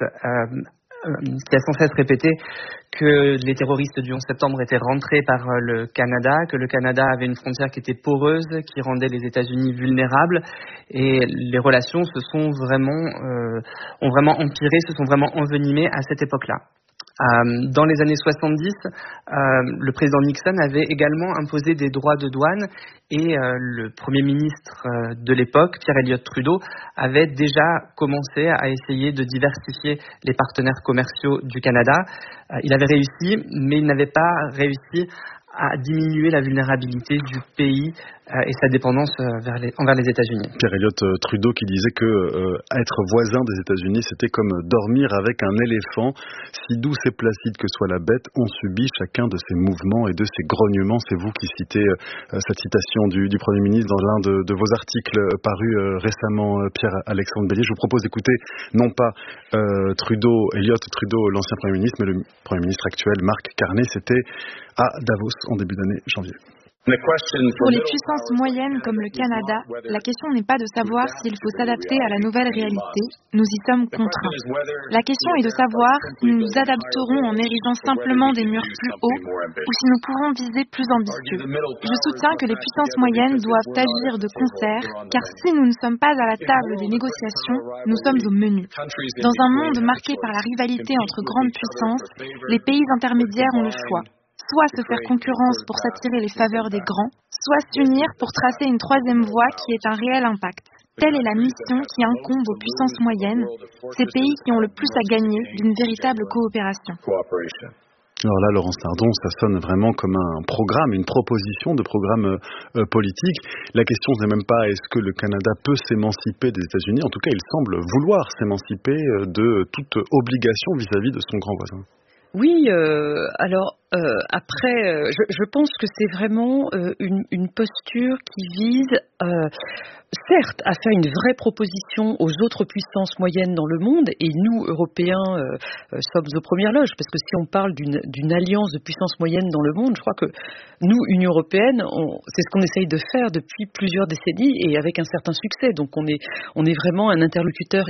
répété que les terroristes du 11 septembre étaient rentrés par le Canada, que le Canada avait une frontière qui était poreuse, qui rendait les États-Unis vulnérables, et les relations ont vraiment empiré, se sont vraiment envenimées à cette époque-là. Dans les années 70, le président Nixon avait également imposé des droits de douane, et le Premier ministre de l'époque, Pierre Elliott Trudeau, avait déjà commencé à essayer de diversifier les partenaires commerciaux du Canada. Il avait réussi, mais il n'avait pas réussi à diminuer la vulnérabilité du pays et sa dépendance envers les États-Unis.
Pierre Elliott Trudeau qui disait que être voisin des États-Unis, c'était comme dormir avec un éléphant. Si douce et placide que soit la bête, on subit chacun de ses mouvements et de ses grognements. C'est vous qui citez cette citation du Premier ministre dans l'un de vos articles parus récemment, Pierre-Alexandre Bellier. Je vous propose d'écouter non pas Elliott Trudeau, l'ancien Premier ministre, mais le Premier ministre actuel, Mark Carney. C'était à Davos en début d'année, janvier.
Pour les puissances moyennes comme le Canada, la question n'est pas de savoir s'il faut s'adapter à la nouvelle réalité, nous y sommes contraints. La question est de savoir si nous nous adapterons en érigeant simplement des murs plus hauts ou si nous pourrons viser plus ambitieux. Je soutiens que les puissances moyennes doivent agir de concert, car si nous ne sommes pas à la table des négociations, nous sommes au menu. Dans un monde marqué par la rivalité entre grandes puissances, les pays intermédiaires ont le choix. Soit se faire concurrence pour s'attirer les faveurs des grands, soit s'unir pour tracer une troisième voie qui ait un réel impact. Telle est la mission qui incombe aux puissances moyennes, ces pays qui ont le plus à gagner d'une véritable coopération.
Alors là, Laurence Nardon, ça sonne vraiment comme un programme, une proposition de programme politique. La question n'est même pas est-ce que le Canada peut s'émanciper des États-Unis. En tout cas, il semble vouloir s'émanciper de toute obligation vis-à-vis de son grand voisin.
Oui, après, je pense que c'est vraiment une posture qui vise, certes, à faire une vraie proposition aux autres puissances moyennes dans le monde, et nous, Européens, sommes aux premières loges, parce que si on parle d'une alliance de puissances moyennes dans le monde, je crois que nous, Union européenne, c'est ce qu'on essaye de faire depuis plusieurs décennies, et avec un certain succès. Donc on est vraiment un interlocuteur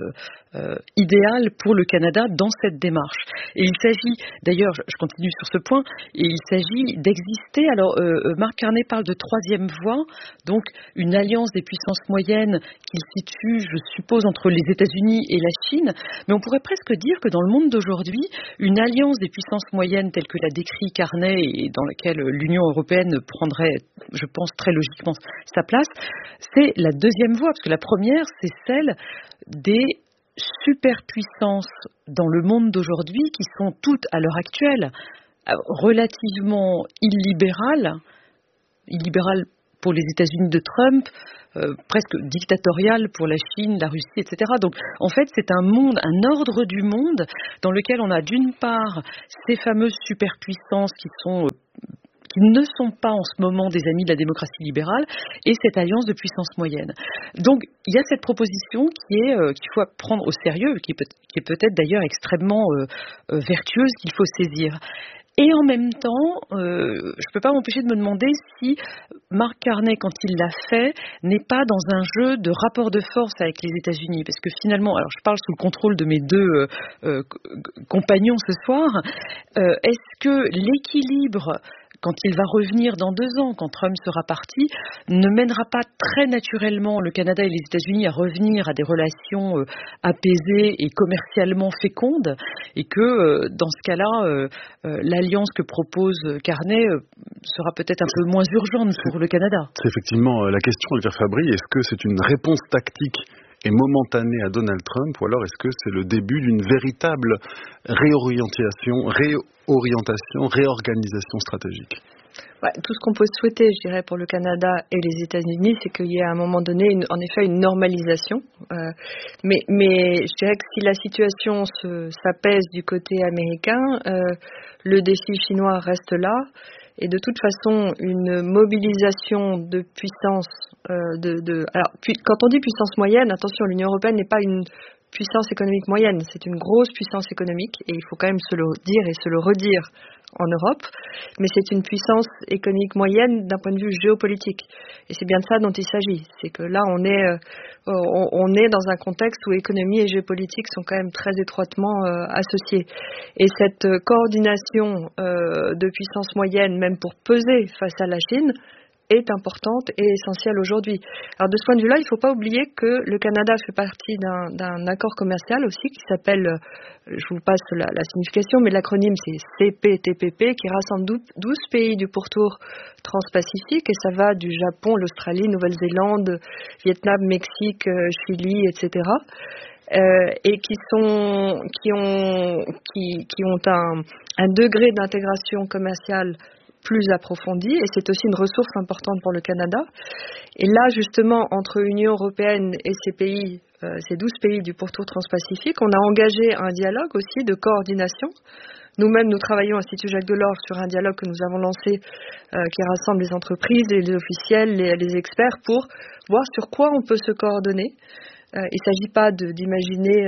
idéal pour le Canada dans cette démarche. Et il s'agit, d'ailleurs, je continue sur ce point, et il s'agit d'exister. Alors, Mark Carney parle de troisième voie, donc une alliance des puissances moyennes qui se situe, je suppose, entre les États-Unis et la Chine. Mais on pourrait presque dire que dans le monde d'aujourd'hui, une alliance des puissances moyennes telle que l'a décrit Carney et dans laquelle l'Union européenne prendrait, je pense, très logiquement sa place, c'est la deuxième voie, parce que la première, c'est celle des superpuissances dans le monde d'aujourd'hui qui sont toutes, à l'heure actuelle, relativement illibérales pour les États-Unis de Trump, presque dictatoriales pour la Chine, la Russie, etc. Donc, en fait, c'est un monde, un ordre du monde dans lequel on a d'une part ces fameuses superpuissances qui ne sont pas en ce moment des amis de la démocratie libérale, et cette alliance de puissance moyenne. Donc, il y a cette proposition qu'il faut prendre au sérieux, qui est peut-être d'ailleurs extrêmement vertueuse, qu'il faut saisir. Et en même temps, je ne peux pas m'empêcher de me demander si Mark Carney, quand il l'a fait, n'est pas dans un jeu de rapport de force avec les États-Unis. Parce que finalement, alors je parle sous le contrôle de mes deux compagnons ce soir, est-ce que l'équilibre, quand il va revenir dans 2 ans, quand Trump sera parti, ne mènera pas très naturellement le Canada et les États-Unis à revenir à des relations apaisées et commercialement fécondes, et que dans ce cas-là, l'alliance que propose Carney sera peut-être un peu moins urgente pour le Canada.
C'est effectivement la question, Elvire Fabry. Est-ce que c'est une réponse tactique et momentanée à Donald Trump, ou alors est-ce que c'est le début d'une véritable réorientation, réorganisation stratégique?
Ouais, tout ce qu'on peut souhaiter, je dirais, pour le Canada et les États-Unis, c'est qu'il y ait à un moment donné, en effet, une normalisation. Mais je dirais que si la situation s'apaise du côté américain, le défi chinois reste là. Et de toute façon, une mobilisation de puissance, alors, quand on dit puissance moyenne, attention, l'Union européenne n'est pas une puissance économique moyenne, c'est une grosse puissance économique, et il faut quand même se le dire et se le redire en Europe, mais c'est une puissance économique moyenne d'un point de vue géopolitique. Et c'est bien de ça dont il s'agit. C'est que là, on est dans un contexte où économie et géopolitique sont quand même très étroitement associés. Et cette coordination de puissance moyenne, même pour peser face à la Chine, est importante et essentielle aujourd'hui. Alors de ce point de vue-là, il ne faut pas oublier que le Canada fait partie d'un accord commercial aussi qui s'appelle, je vous passe la signification, mais l'acronyme c'est CPTPP, qui rassemble 12 pays du pourtour transpacifique, et ça va du Japon, l'Australie, Nouvelle-Zélande, Vietnam, Mexique, Chili, etc. Et qui ont un degré d'intégration commerciale plus approfondie, et c'est aussi une ressource importante pour le Canada. Et là, justement, entre Union européenne et ces 12 pays du pourtour transpacifique, on a engagé un dialogue aussi de coordination. Nous-mêmes, nous travaillons à l'Institut Jacques Delors sur un dialogue que nous avons lancé qui rassemble les entreprises, les officiels, les experts, pour voir sur quoi on peut se coordonner. Il ne s'agit pas d'imaginer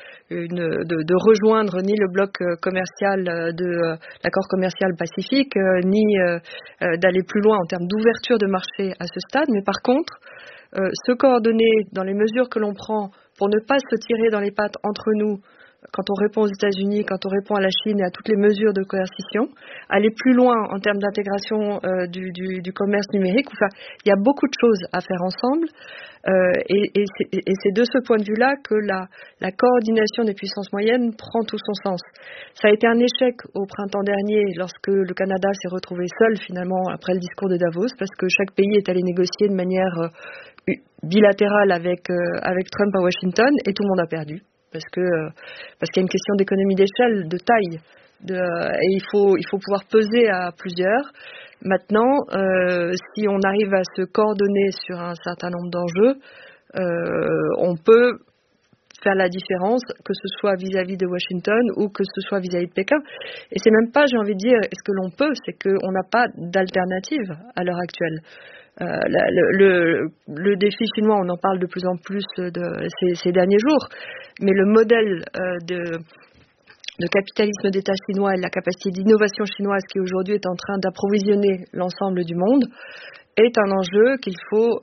de rejoindre ni le bloc commercial de l'accord commercial pacifique, ni d'aller plus loin en termes d'ouverture de marché à ce stade, mais par contre, se coordonner dans les mesures que l'on prend pour ne pas se tirer dans les pattes entre nous quand on répond aux États-Unis, quand on répond à la Chine et à toutes les mesures de coercition, aller plus loin en termes d'intégration du commerce numérique. Enfin, il y a beaucoup de choses à faire ensemble. Et c'est de ce point de vue-là que la coordination des puissances moyennes prend tout son sens. Ça a été un échec au printemps dernier lorsque le Canada s'est retrouvé seul finalement après le discours de Davos, parce que chaque pays est allé négocier de manière bilatérale avec Trump à Washington et tout le monde a perdu parce qu'il y a une question d'économie d'échelle, de taille, et il faut pouvoir peser à plusieurs. Maintenant, si on arrive à se coordonner sur un certain nombre d'enjeux, on peut faire la différence, que ce soit vis-à-vis de Washington ou que ce soit vis-à-vis de Pékin. Et c'est même pas, j'ai envie de dire, est-ce que l'on peut, c'est qu'on n'a pas d'alternative à l'heure actuelle. Le défi chinois, on en parle de plus en plus ces derniers jours, mais le modèle de capitalisme d'État chinois et la capacité d'innovation chinoise qui aujourd'hui est en train d'approvisionner l'ensemble du monde est un enjeu qu'il faut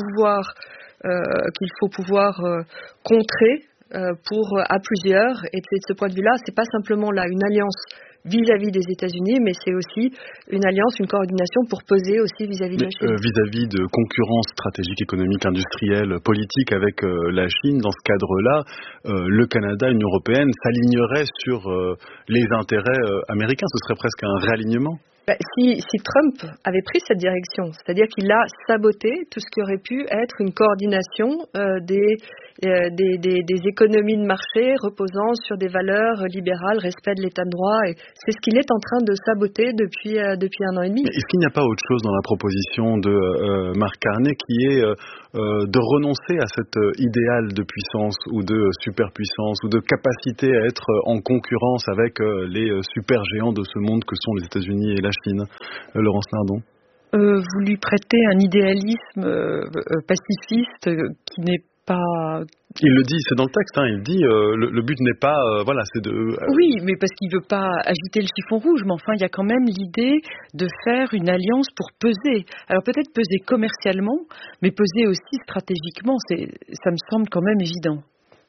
pouvoir contrer à plusieurs. Et de ce point de vue-là, c'est pas simplement là une alliance vis-à-vis des États-Unis, mais c'est aussi une alliance, une coordination pour peser aussi vis-à-vis de la Chine.
Vis-à-vis de concurrence stratégique, économique, industrielle, politique avec la Chine, dans ce cadre-là, le Canada, l'Union européenne s'alignerait sur les intérêts américains. Ce serait presque un réalignement.
Si Trump avait pris cette direction, c'est-à-dire qu'il a saboté tout ce qui aurait pu être une coordination des économies de marché reposant sur des valeurs libérales, respect de l'état de droit, et c'est ce qu'il est en train de saboter depuis 1 an et demi.
Est-ce qu'il n'y a pas autre chose dans la proposition de Mark Carney qui est de renoncer à cet idéal de puissance ou de superpuissance ou de capacité à être en concurrence avec les super géants de ce monde que sont les États-Unis et la Chine? Laurence Nardon.
Vous lui prêtez un idéalisme pacifiste qui n'est pas...
Il le dit, c'est dans le texte, il dit le but n'est pas, c'est de...
Oui, mais parce qu'il ne veut pas agiter le chiffon rouge, mais enfin il y a quand même l'idée de faire une alliance pour peser. Alors peut-être peser commercialement, mais peser aussi stratégiquement, ça me semble quand même évident.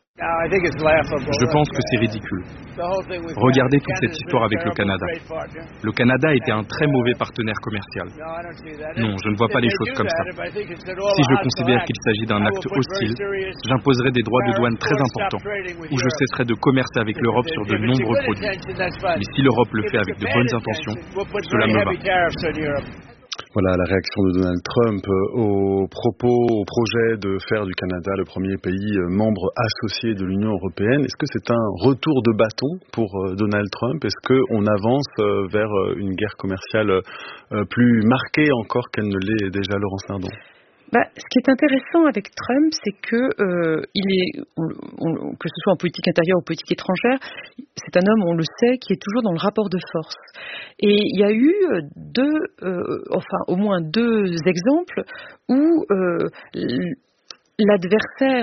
Je pense que c'est ridicule. Regardez toute cette histoire avec le Canada. Le Canada était un très mauvais partenaire commercial. Non, je ne vois pas les choses comme ça. Si je considère qu'il s'agit d'un acte hostile, j'imposerai des droits de douane très importants, ou je cesserai de commercer avec l'Europe sur de nombreux produits. Mais si l'Europe le fait avec de bonnes intentions, cela me va.
Voilà la réaction de Donald Trump au projet de faire du Canada le premier pays membre associé de l'Union européenne. Est-ce que c'est un retour de bâton pour Donald Trump? Est-ce qu'on avance vers une guerre commerciale plus marquée encore qu'elle ne l'est déjà, Laurence Nardon?
Ce qui est intéressant avec Trump, c'est que que ce soit en politique intérieure ou politique étrangère, c'est un homme, on le sait, qui est toujours dans le rapport de force. Et il y a eu au moins deux exemples où l'adversaire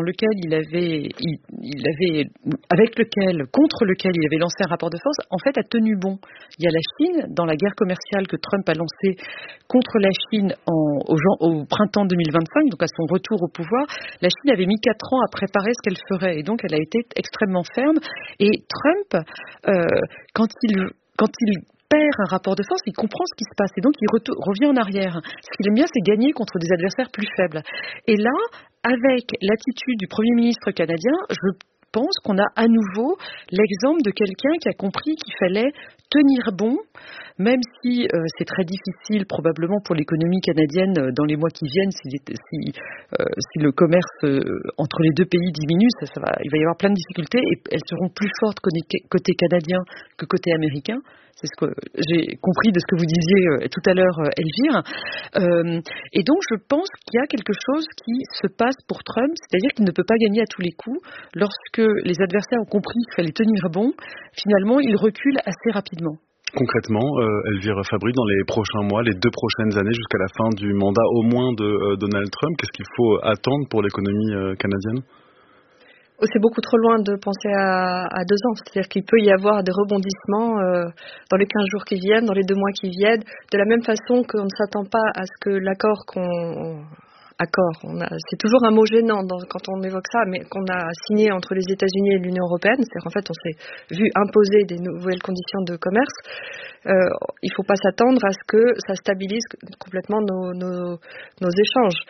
contre lequel il avait lancé un rapport de force, en fait, a tenu bon. Il y a la Chine, dans la guerre commerciale que Trump a lancée contre la Chine au printemps 2025, donc à son retour au pouvoir, la Chine avait mis 4 ans à préparer ce qu'elle ferait, et donc elle a été extrêmement ferme. Et Trump, quand il perd un rapport de force, il comprend ce qui se passe et donc il revient en arrière. Ce qu'il aime bien, c'est gagner contre des adversaires plus faibles. Et là, avec l'attitude du Premier ministre canadien, je pense qu'on a à nouveau l'exemple de quelqu'un qui a compris qu'il fallait tenir bon, même si c'est très difficile probablement pour l'économie canadienne dans les mois qui viennent, si le commerce entre les deux pays diminue, il va y avoir plein de difficultés et elles seront plus fortes côté canadien que côté américain. C'est ce que j'ai compris de ce que vous disiez tout à l'heure, Elvire. Et donc, je pense qu'il y a quelque chose qui se passe pour Trump, c'est-à-dire qu'il ne peut pas gagner à tous les coups. Lorsque les adversaires ont compris qu'il fallait tenir bon, finalement, il recule assez rapidement.
Concrètement, Elvire Fabry, dans les prochains mois, les 2 prochaines années, jusqu'à la fin du mandat au moins de Donald Trump, qu'est-ce qu'il faut attendre pour l'économie canadienne ?
C'est beaucoup trop loin de penser à 2 ans. C'est-à-dire qu'il peut y avoir des rebondissements dans les 15 jours qui viennent, dans les 2 mois qui viennent, de la même façon qu'on ne s'attend pas à ce que l'accord accord. C'est toujours un mot gênant quand on évoque ça, mais qu'on a signé entre les États-Unis et l'Union européenne. C'est-à-dire qu'en fait, on s'est vu imposer des nouvelles conditions de commerce. Il ne faut pas s'attendre à ce que ça stabilise complètement nos échanges.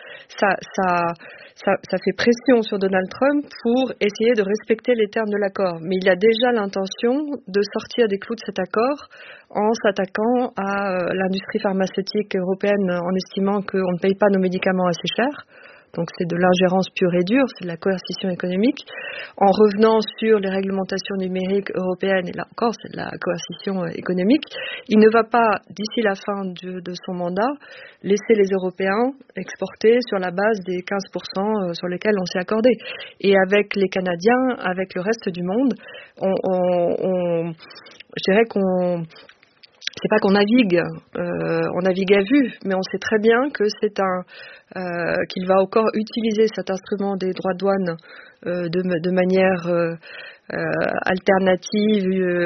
Ça fait pression sur Donald Trump pour essayer de respecter les termes de l'accord. Mais il a déjà l'intention de sortir des clous de cet accord en s'attaquant à l'industrie pharmaceutique européenne en estimant qu'on ne paye pas nos médicaments assez cher. Donc c'est de l'ingérence pure et dure, c'est de la coercition économique. En revenant sur les réglementations numériques européennes, et là encore c'est de la coercition économique, il ne va pas, d'ici la fin de son mandat, laisser les Européens exporter sur la base des 15% sur lesquels on s'est accordé. Et avec les Canadiens, avec le reste du monde, je dirais qu'on... C'est pas qu'on navigue, on navigue à vue, mais on sait très bien que qu'il va encore utiliser cet instrument des droits de douane de manière alternative,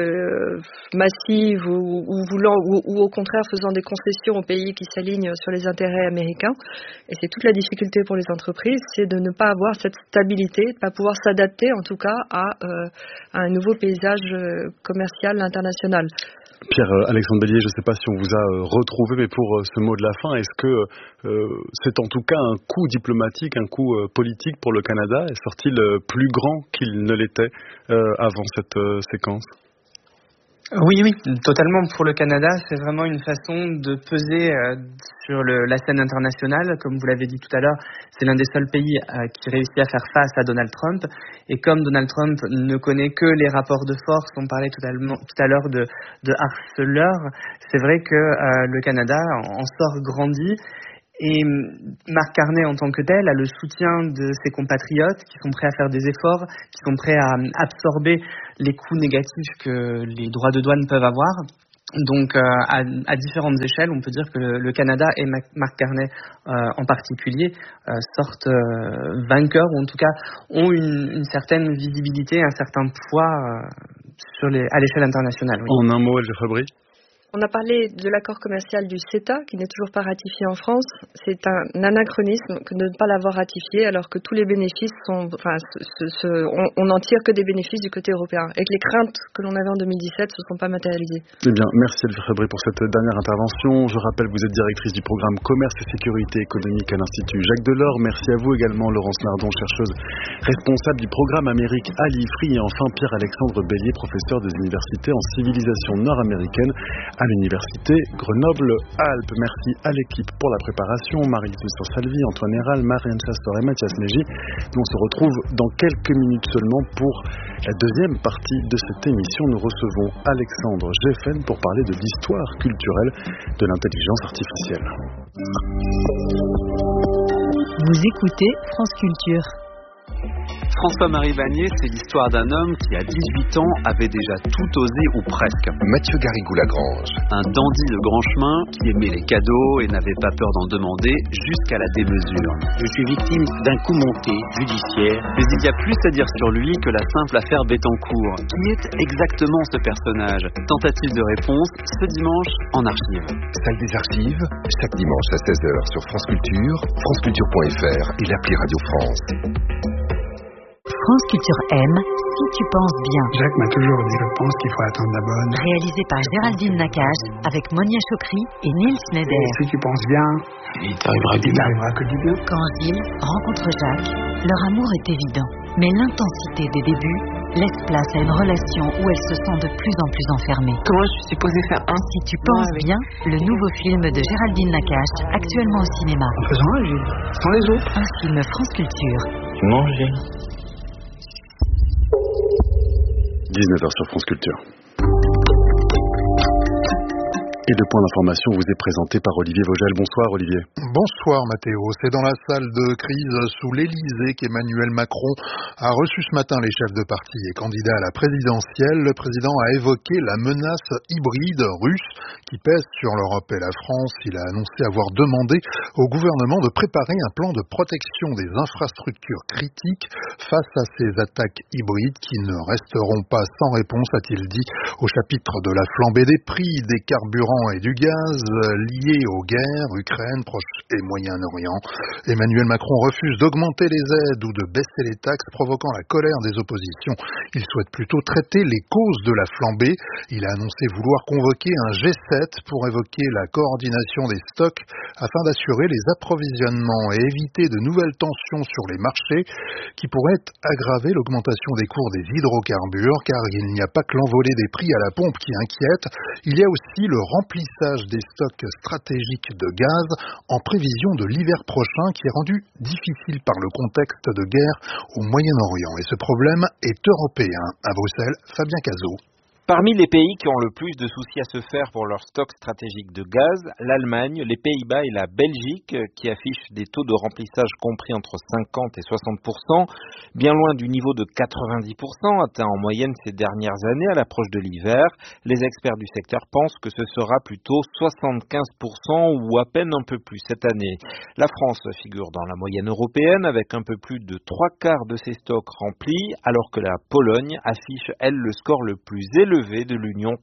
massive, ou au contraire faisant des concessions aux pays qui s'alignent sur les intérêts américains. Et c'est toute la difficulté pour les entreprises, c'est de ne pas avoir cette stabilité, de ne pas pouvoir s'adapter en tout cas à un nouveau paysage commercial international.
Pierre-Alexandre Bellier, je ne sais pas si on vous a retrouvé, mais pour ce mot de la fin, est-ce que c'est en tout cas un coup diplomatique, un coup politique pour le Canada? Sort-il plus grand qu'il ne l'était avant cette séquence?
Oui, totalement. Pour le Canada, c'est vraiment une façon de peser sur la scène internationale. Comme vous l'avez dit tout à l'heure, c'est l'un des seuls pays qui réussit à faire face à Donald Trump. Et comme Donald Trump ne connaît que les rapports de force, on parlait tout à l'heure de harceleurs, c'est vrai que le Canada en sort grandi. Et Mark Carney en tant que tel a le soutien de ses compatriotes qui sont prêts à faire des efforts, qui sont prêts à absorber les coûts négatifs que les droits de douane peuvent avoir. Donc à différentes échelles, on peut dire que le Canada et Mark Carney en particulier sortent vainqueurs, ou en tout cas ont une certaine visibilité, un certain poids à l'échelle internationale. Oui.
En un mot, Elvire Fabry.
On a parlé de l'accord commercial du CETA, qui n'est toujours pas ratifié en France. C'est un anachronisme que de ne pas l'avoir ratifié, alors que tous les bénéfices on n'en tire que des bénéfices du côté européen. Et que les craintes que l'on avait en 2017 ne se sont pas matérialisées.
Eh bien, merci Elvire Fabry pour cette dernière intervention. Je rappelle, vous êtes directrice du programme Commerce et Sécurité économique à l'Institut Jacques Delors. Merci à vous également, Laurence Nardon, chercheuse responsable du programme Amérique à l'IFRI. Et enfin, Pierre-Alexandre Bellier, professeur des universités en civilisation nord-américaine à l'université Grenoble-Alpes. Merci à l'équipe pour la préparation, Marie-Lise Salvi, Antoine Héral, Marianne Chastor et Mathias Mégy. Nous on se retrouve dans quelques minutes seulement pour la deuxième partie de cette émission. Nous recevons Alexandre Geffen pour parler de l'histoire culturelle de l'intelligence artificielle.
Vous écoutez France Culture.
François-Marie Vanier, c'est l'histoire d'un homme qui, à 18 ans, avait déjà tout osé ou presque.
Mathieu Garrigou-Lagrange.
Un dandy de grand chemin qui aimait les cadeaux et n'avait pas peur d'en demander jusqu'à la démesure.
Je suis victime d'un coup monté judiciaire.
Mais il y a plus à dire sur lui que la simple affaire Bettencourt. Qui est exactement ce personnage? Tentative de réponse ce dimanche en archive.
Salle des archives, chaque dimanche à 16h sur France Culture, franceculture.fr et l'appli Radio France.
France Culture aime Si tu penses bien.
Jacques m'a toujours dit, je pense qu'il faut attendre la bonne.
Réalisé par Géraldine Nakache avec Monia Chokri et Nils Schneider.
Et si tu penses bien, il t'arrivera que du bien.
Quand Gilles rencontre Jacques, leur amour est évident. Mais l'intensité des débuts laisse place à une relation où elle se sent de plus en plus enfermée.
Comment je suis supposée faire un?
Si tu penses bien, le nouveau film de Géraldine Nakache, actuellement au cinéma.
En faisant un, Gilles, sans les autres.
Un film France Culture.
Tu manges, Gilles?
19h sur France Culture. Et le point d'information vous est présenté par Olivier Vogel. Bonsoir Olivier.
Bonsoir Mathéo. C'est dans la salle de crise sous l'Élysée qu'Emmanuel Macron a reçu ce matin les chefs de parti et candidats à la présidentielle. Le président a évoqué la menace hybride russe qui pèse sur l'Europe et la France. Il a annoncé avoir demandé au gouvernement de préparer un plan de protection des infrastructures critiques face à ces attaques hybrides qui ne resteront pas sans réponse, a-t-il dit, au chapitre de la flambée des prix des carburants carburant et du gaz liés aux guerres, Ukraine, Proche et Moyen-Orient. Emmanuel Macron refuse d'augmenter les aides ou de baisser les taxes, provoquant la colère des oppositions. Il souhaite plutôt traiter les causes de la flambée. Il a annoncé vouloir convoquer un G7 pour évoquer la coordination des stocks afin d'assurer les approvisionnements et éviter de nouvelles tensions sur les marchés qui pourraient aggraver l'augmentation des cours des hydrocarbures, car il n'y a pas que l'envolée des prix à la pompe qui inquiète, il y a aussi le remplissage des stocks stratégiques de gaz en prévision de l'hiver prochain qui est rendu difficile par le contexte de guerre au Moyen-Orient. Et ce problème est européen. À Bruxelles, Fabien Cazot.
Parmi les pays qui ont le plus de soucis à se faire pour leur stock stratégique de gaz, l'Allemagne, les Pays-Bas et la Belgique qui affichent des taux de remplissage compris entre 50 et 60%, bien loin du niveau de 90% atteint en moyenne ces dernières années à l'approche de l'hiver. Les experts du secteur pensent que ce sera plutôt 75% ou à peine un peu plus cette année. La France figure dans la moyenne européenne avec un peu plus de 3/4 de ses stocks remplis, alors que la Pologne affiche, elle, le score le plus élevé de l'Union,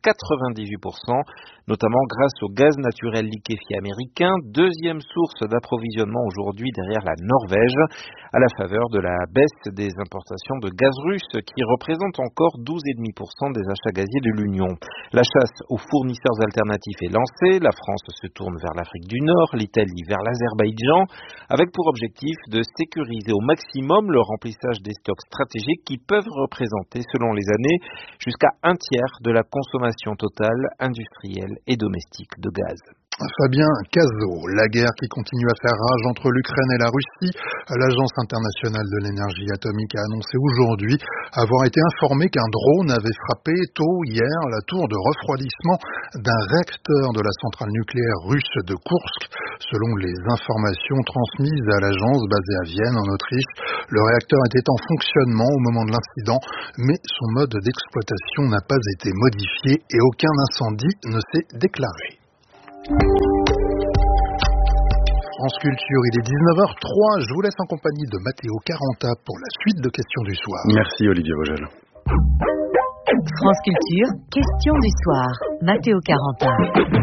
98%, notamment grâce au gaz naturel liquéfié américain, deuxième source d'approvisionnement aujourd'hui derrière la Norvège, à la faveur de la baisse des importations de gaz russe qui représente encore 12,5% des achats gaziers de l'Union. La chasse aux fournisseurs alternatifs est lancée, la France se tourne vers l'Afrique du Nord, l'Italie vers l'Azerbaïdjan, avec pour objectif de sécuriser au maximum le remplissage des stocks stratégiques qui peuvent représenter, selon les années, jusqu'à 1/3 de la consommation totale industrielle et domestique de gaz.
Fabien Cazot, la guerre qui continue à faire rage entre l'Ukraine et la Russie. L'Agence internationale de l'énergie atomique a annoncé aujourd'hui avoir été informée qu'un drone avait frappé tôt hier la tour de refroidissement d'un réacteur de la centrale nucléaire russe de Koursk. Selon les informations transmises à l'agence basée à Vienne, en Autriche, le réacteur était en fonctionnement au moment de l'incident, mais son mode d'exploitation n'a pas été modifié et aucun incendie ne s'est déclaré. France Culture, il est 19h03. Je vous laisse en compagnie de Matteo Caranta pour la suite de questions du soir.
Merci Olivier Vogel.
France Culture, questions du soir. Matteo Caranta.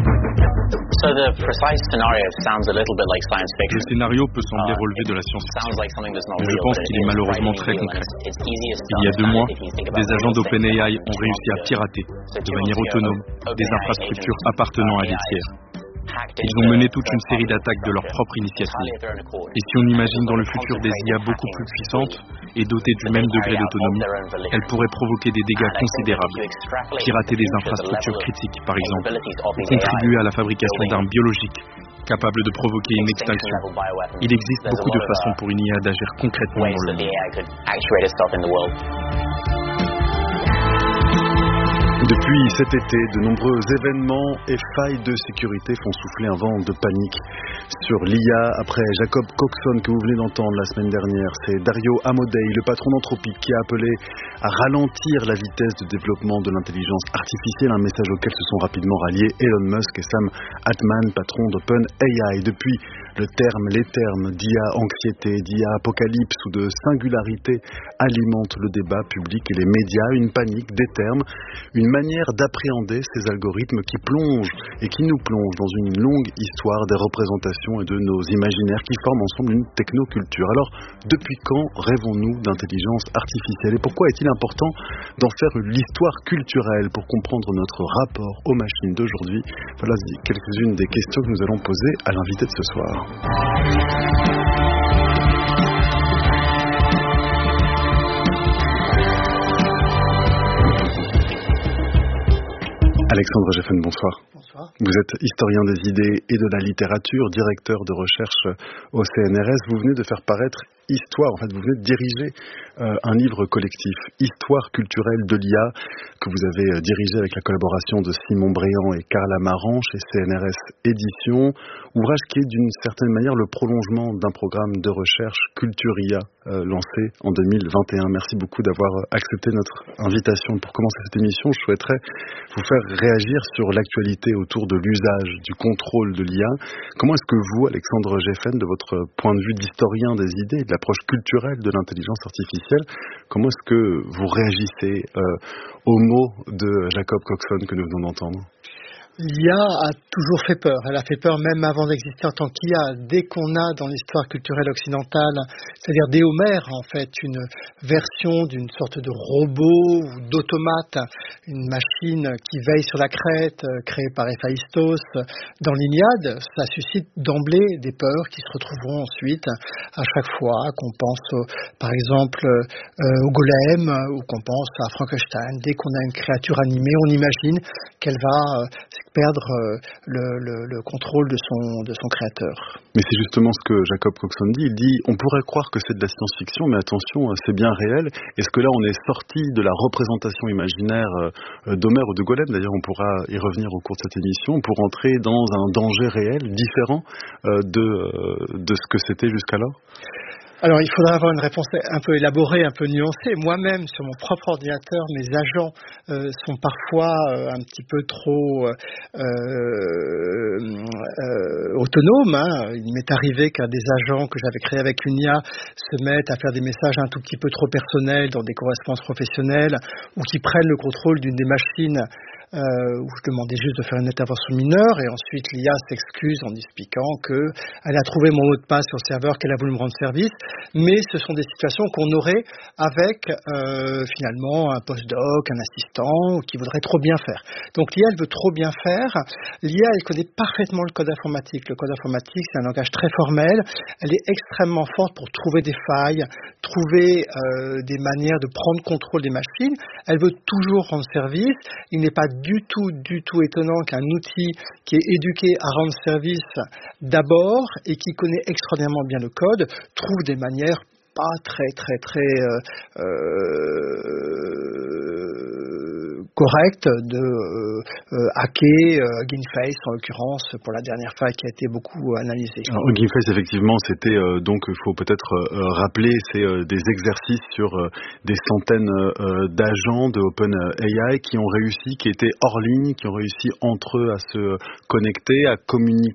Le scénario peut sembler relever de la science-fiction, mais je pense qu'il est malheureusement très concret. Il y a 2 mois, des agents d'OpenAI ont réussi à pirater, de manière autonome, des infrastructures appartenant à des tiers. Ils ont mené toute une série d'attaques de leur propre initiative. Et si on imagine dans le futur des IA beaucoup plus puissantes et dotées du même degré d'autonomie, elles pourraient provoquer des dégâts considérables, pirater des infrastructures critiques par exemple, ou contribuer à la fabrication d'armes biologiques capables de provoquer une extinction. Il existe beaucoup de façons pour une IA d'agir concrètement dans le monde.
Depuis cet été, de nombreux événements et failles de sécurité font souffler un vent de panique sur l'IA. Après Jacob Coxon que vous venez d'entendre la semaine dernière, c'est Dario Amodei, le patron d'Anthropic, qui a appelé à ralentir la vitesse de développement de l'intelligence artificielle, un message auquel se sont rapidement ralliés Elon Musk et Sam Altman, patron d'OpenAI. Depuis, les termes d'IA anxiété, d'IA apocalypse ou de singularité alimentent le débat public et les médias. Une panique, des termes, une manière d'appréhender ces algorithmes qui plongent et qui nous plongent dans une longue histoire des représentations et de nos imaginaires qui forment ensemble une technoculture. Alors, depuis quand rêvons-nous d'intelligence artificielle et pourquoi est-il important d'en faire l'histoire culturelle pour comprendre notre rapport aux machines d'aujourd'hui? Voilà quelques-unes des questions que nous allons poser à l'invité de ce soir. Alexandre Geffen, bonsoir. Bonsoir. Vous êtes historien des idées et de la littérature, directeur de recherche au CNRS. Vous venez de faire paraître Histoire, en fait, vous venez de diriger un livre collectif, Histoire culturelle de l'IA, que vous avez dirigé avec la collaboration de Simon Bréant et Carla Marant chez CNRS Éditions, ouvrage qui est d'une certaine manière le prolongement d'un programme de recherche Culture IA lancé en 2021. Merci beaucoup d'avoir accepté notre invitation. Pour commencer cette émission, je souhaiterais vous faire réagir sur l'actualité autour de l'usage, du contrôle de l'IA. Comment est-ce que vous, Alexandre Geffen, de votre point de vue d'historien des idées, de l'approche culturelle de l'intelligence artificielle, comment est-ce que vous réagissez aux mots de Jacob Coxon que nous venons d'entendre ?
L'IA a toujours fait peur. Elle a fait peur même avant d'exister en tant qu'IA. Dès qu'on a dans l'histoire culturelle occidentale, c'est-à-dire dès Homère, en fait, une version d'une sorte de robot ou d'automate, une machine qui veille sur la crête, créée par Héphaïstos, dans l'Iliade, ça suscite d'emblée des peurs qui se retrouveront ensuite à chaque fois qu'on pense, par exemple, au golem ou qu'on pense à Frankenstein. Dès qu'on a une créature animée, on imagine qu'elle va perdre le contrôle de son créateur.
Mais c'est justement ce que Jacob Coxon dit. Il dit, on pourrait croire que c'est de la science-fiction, mais attention, c'est bien réel. Est-ce que là, on est sorti de la représentation imaginaire d'Homère ou de Golem? D'ailleurs, on pourra y revenir au cours de cette émission pour entrer dans un danger réel, différent de ce que c'était jusqu'alors.
Alors, il faudra avoir une réponse un peu élaborée, un peu nuancée. Moi-même, sur mon propre ordinateur, mes agents sont parfois un petit peu trop autonomes. Hein. Il m'est arrivé qu'un des agents que j'avais créé avec une IA se mette à faire des messages un tout petit peu trop personnels dans des correspondances professionnelles ou qui prennent le contrôle d'une des machines où je demandais juste de faire une intervention mineure et ensuite l'IA s'excuse en expliquant qu'elle a trouvé mon mot de passe sur le serveur, qu'elle a voulu me rendre service, mais ce sont des situations qu'on aurait avec finalement un postdoc, un assistant qui voudrait trop bien faire. Donc l'IA, elle veut trop bien faire. L'IA, elle connaît parfaitement le code informatique. Le code informatique, c'est un langage très formel. Elle est extrêmement forte pour trouver des failles, trouver des manières de prendre contrôle des machines. Elle veut toujours rendre service. Il n'est pas du tout étonnant qu'un outil qui est éduqué à rendre service d'abord et qui connaît extraordinairement bien le code trouve des manières pas très correcte de hacker Hugging Face en l'occurrence pour la dernière fois qui a été beaucoup analysée.
Hugging Face effectivement c'était donc il faut peut-être rappeler c'est des exercices sur des centaines d'agents de OpenAI qui ont réussi, qui étaient hors ligne, qui ont réussi entre eux à se connecter, à communiquer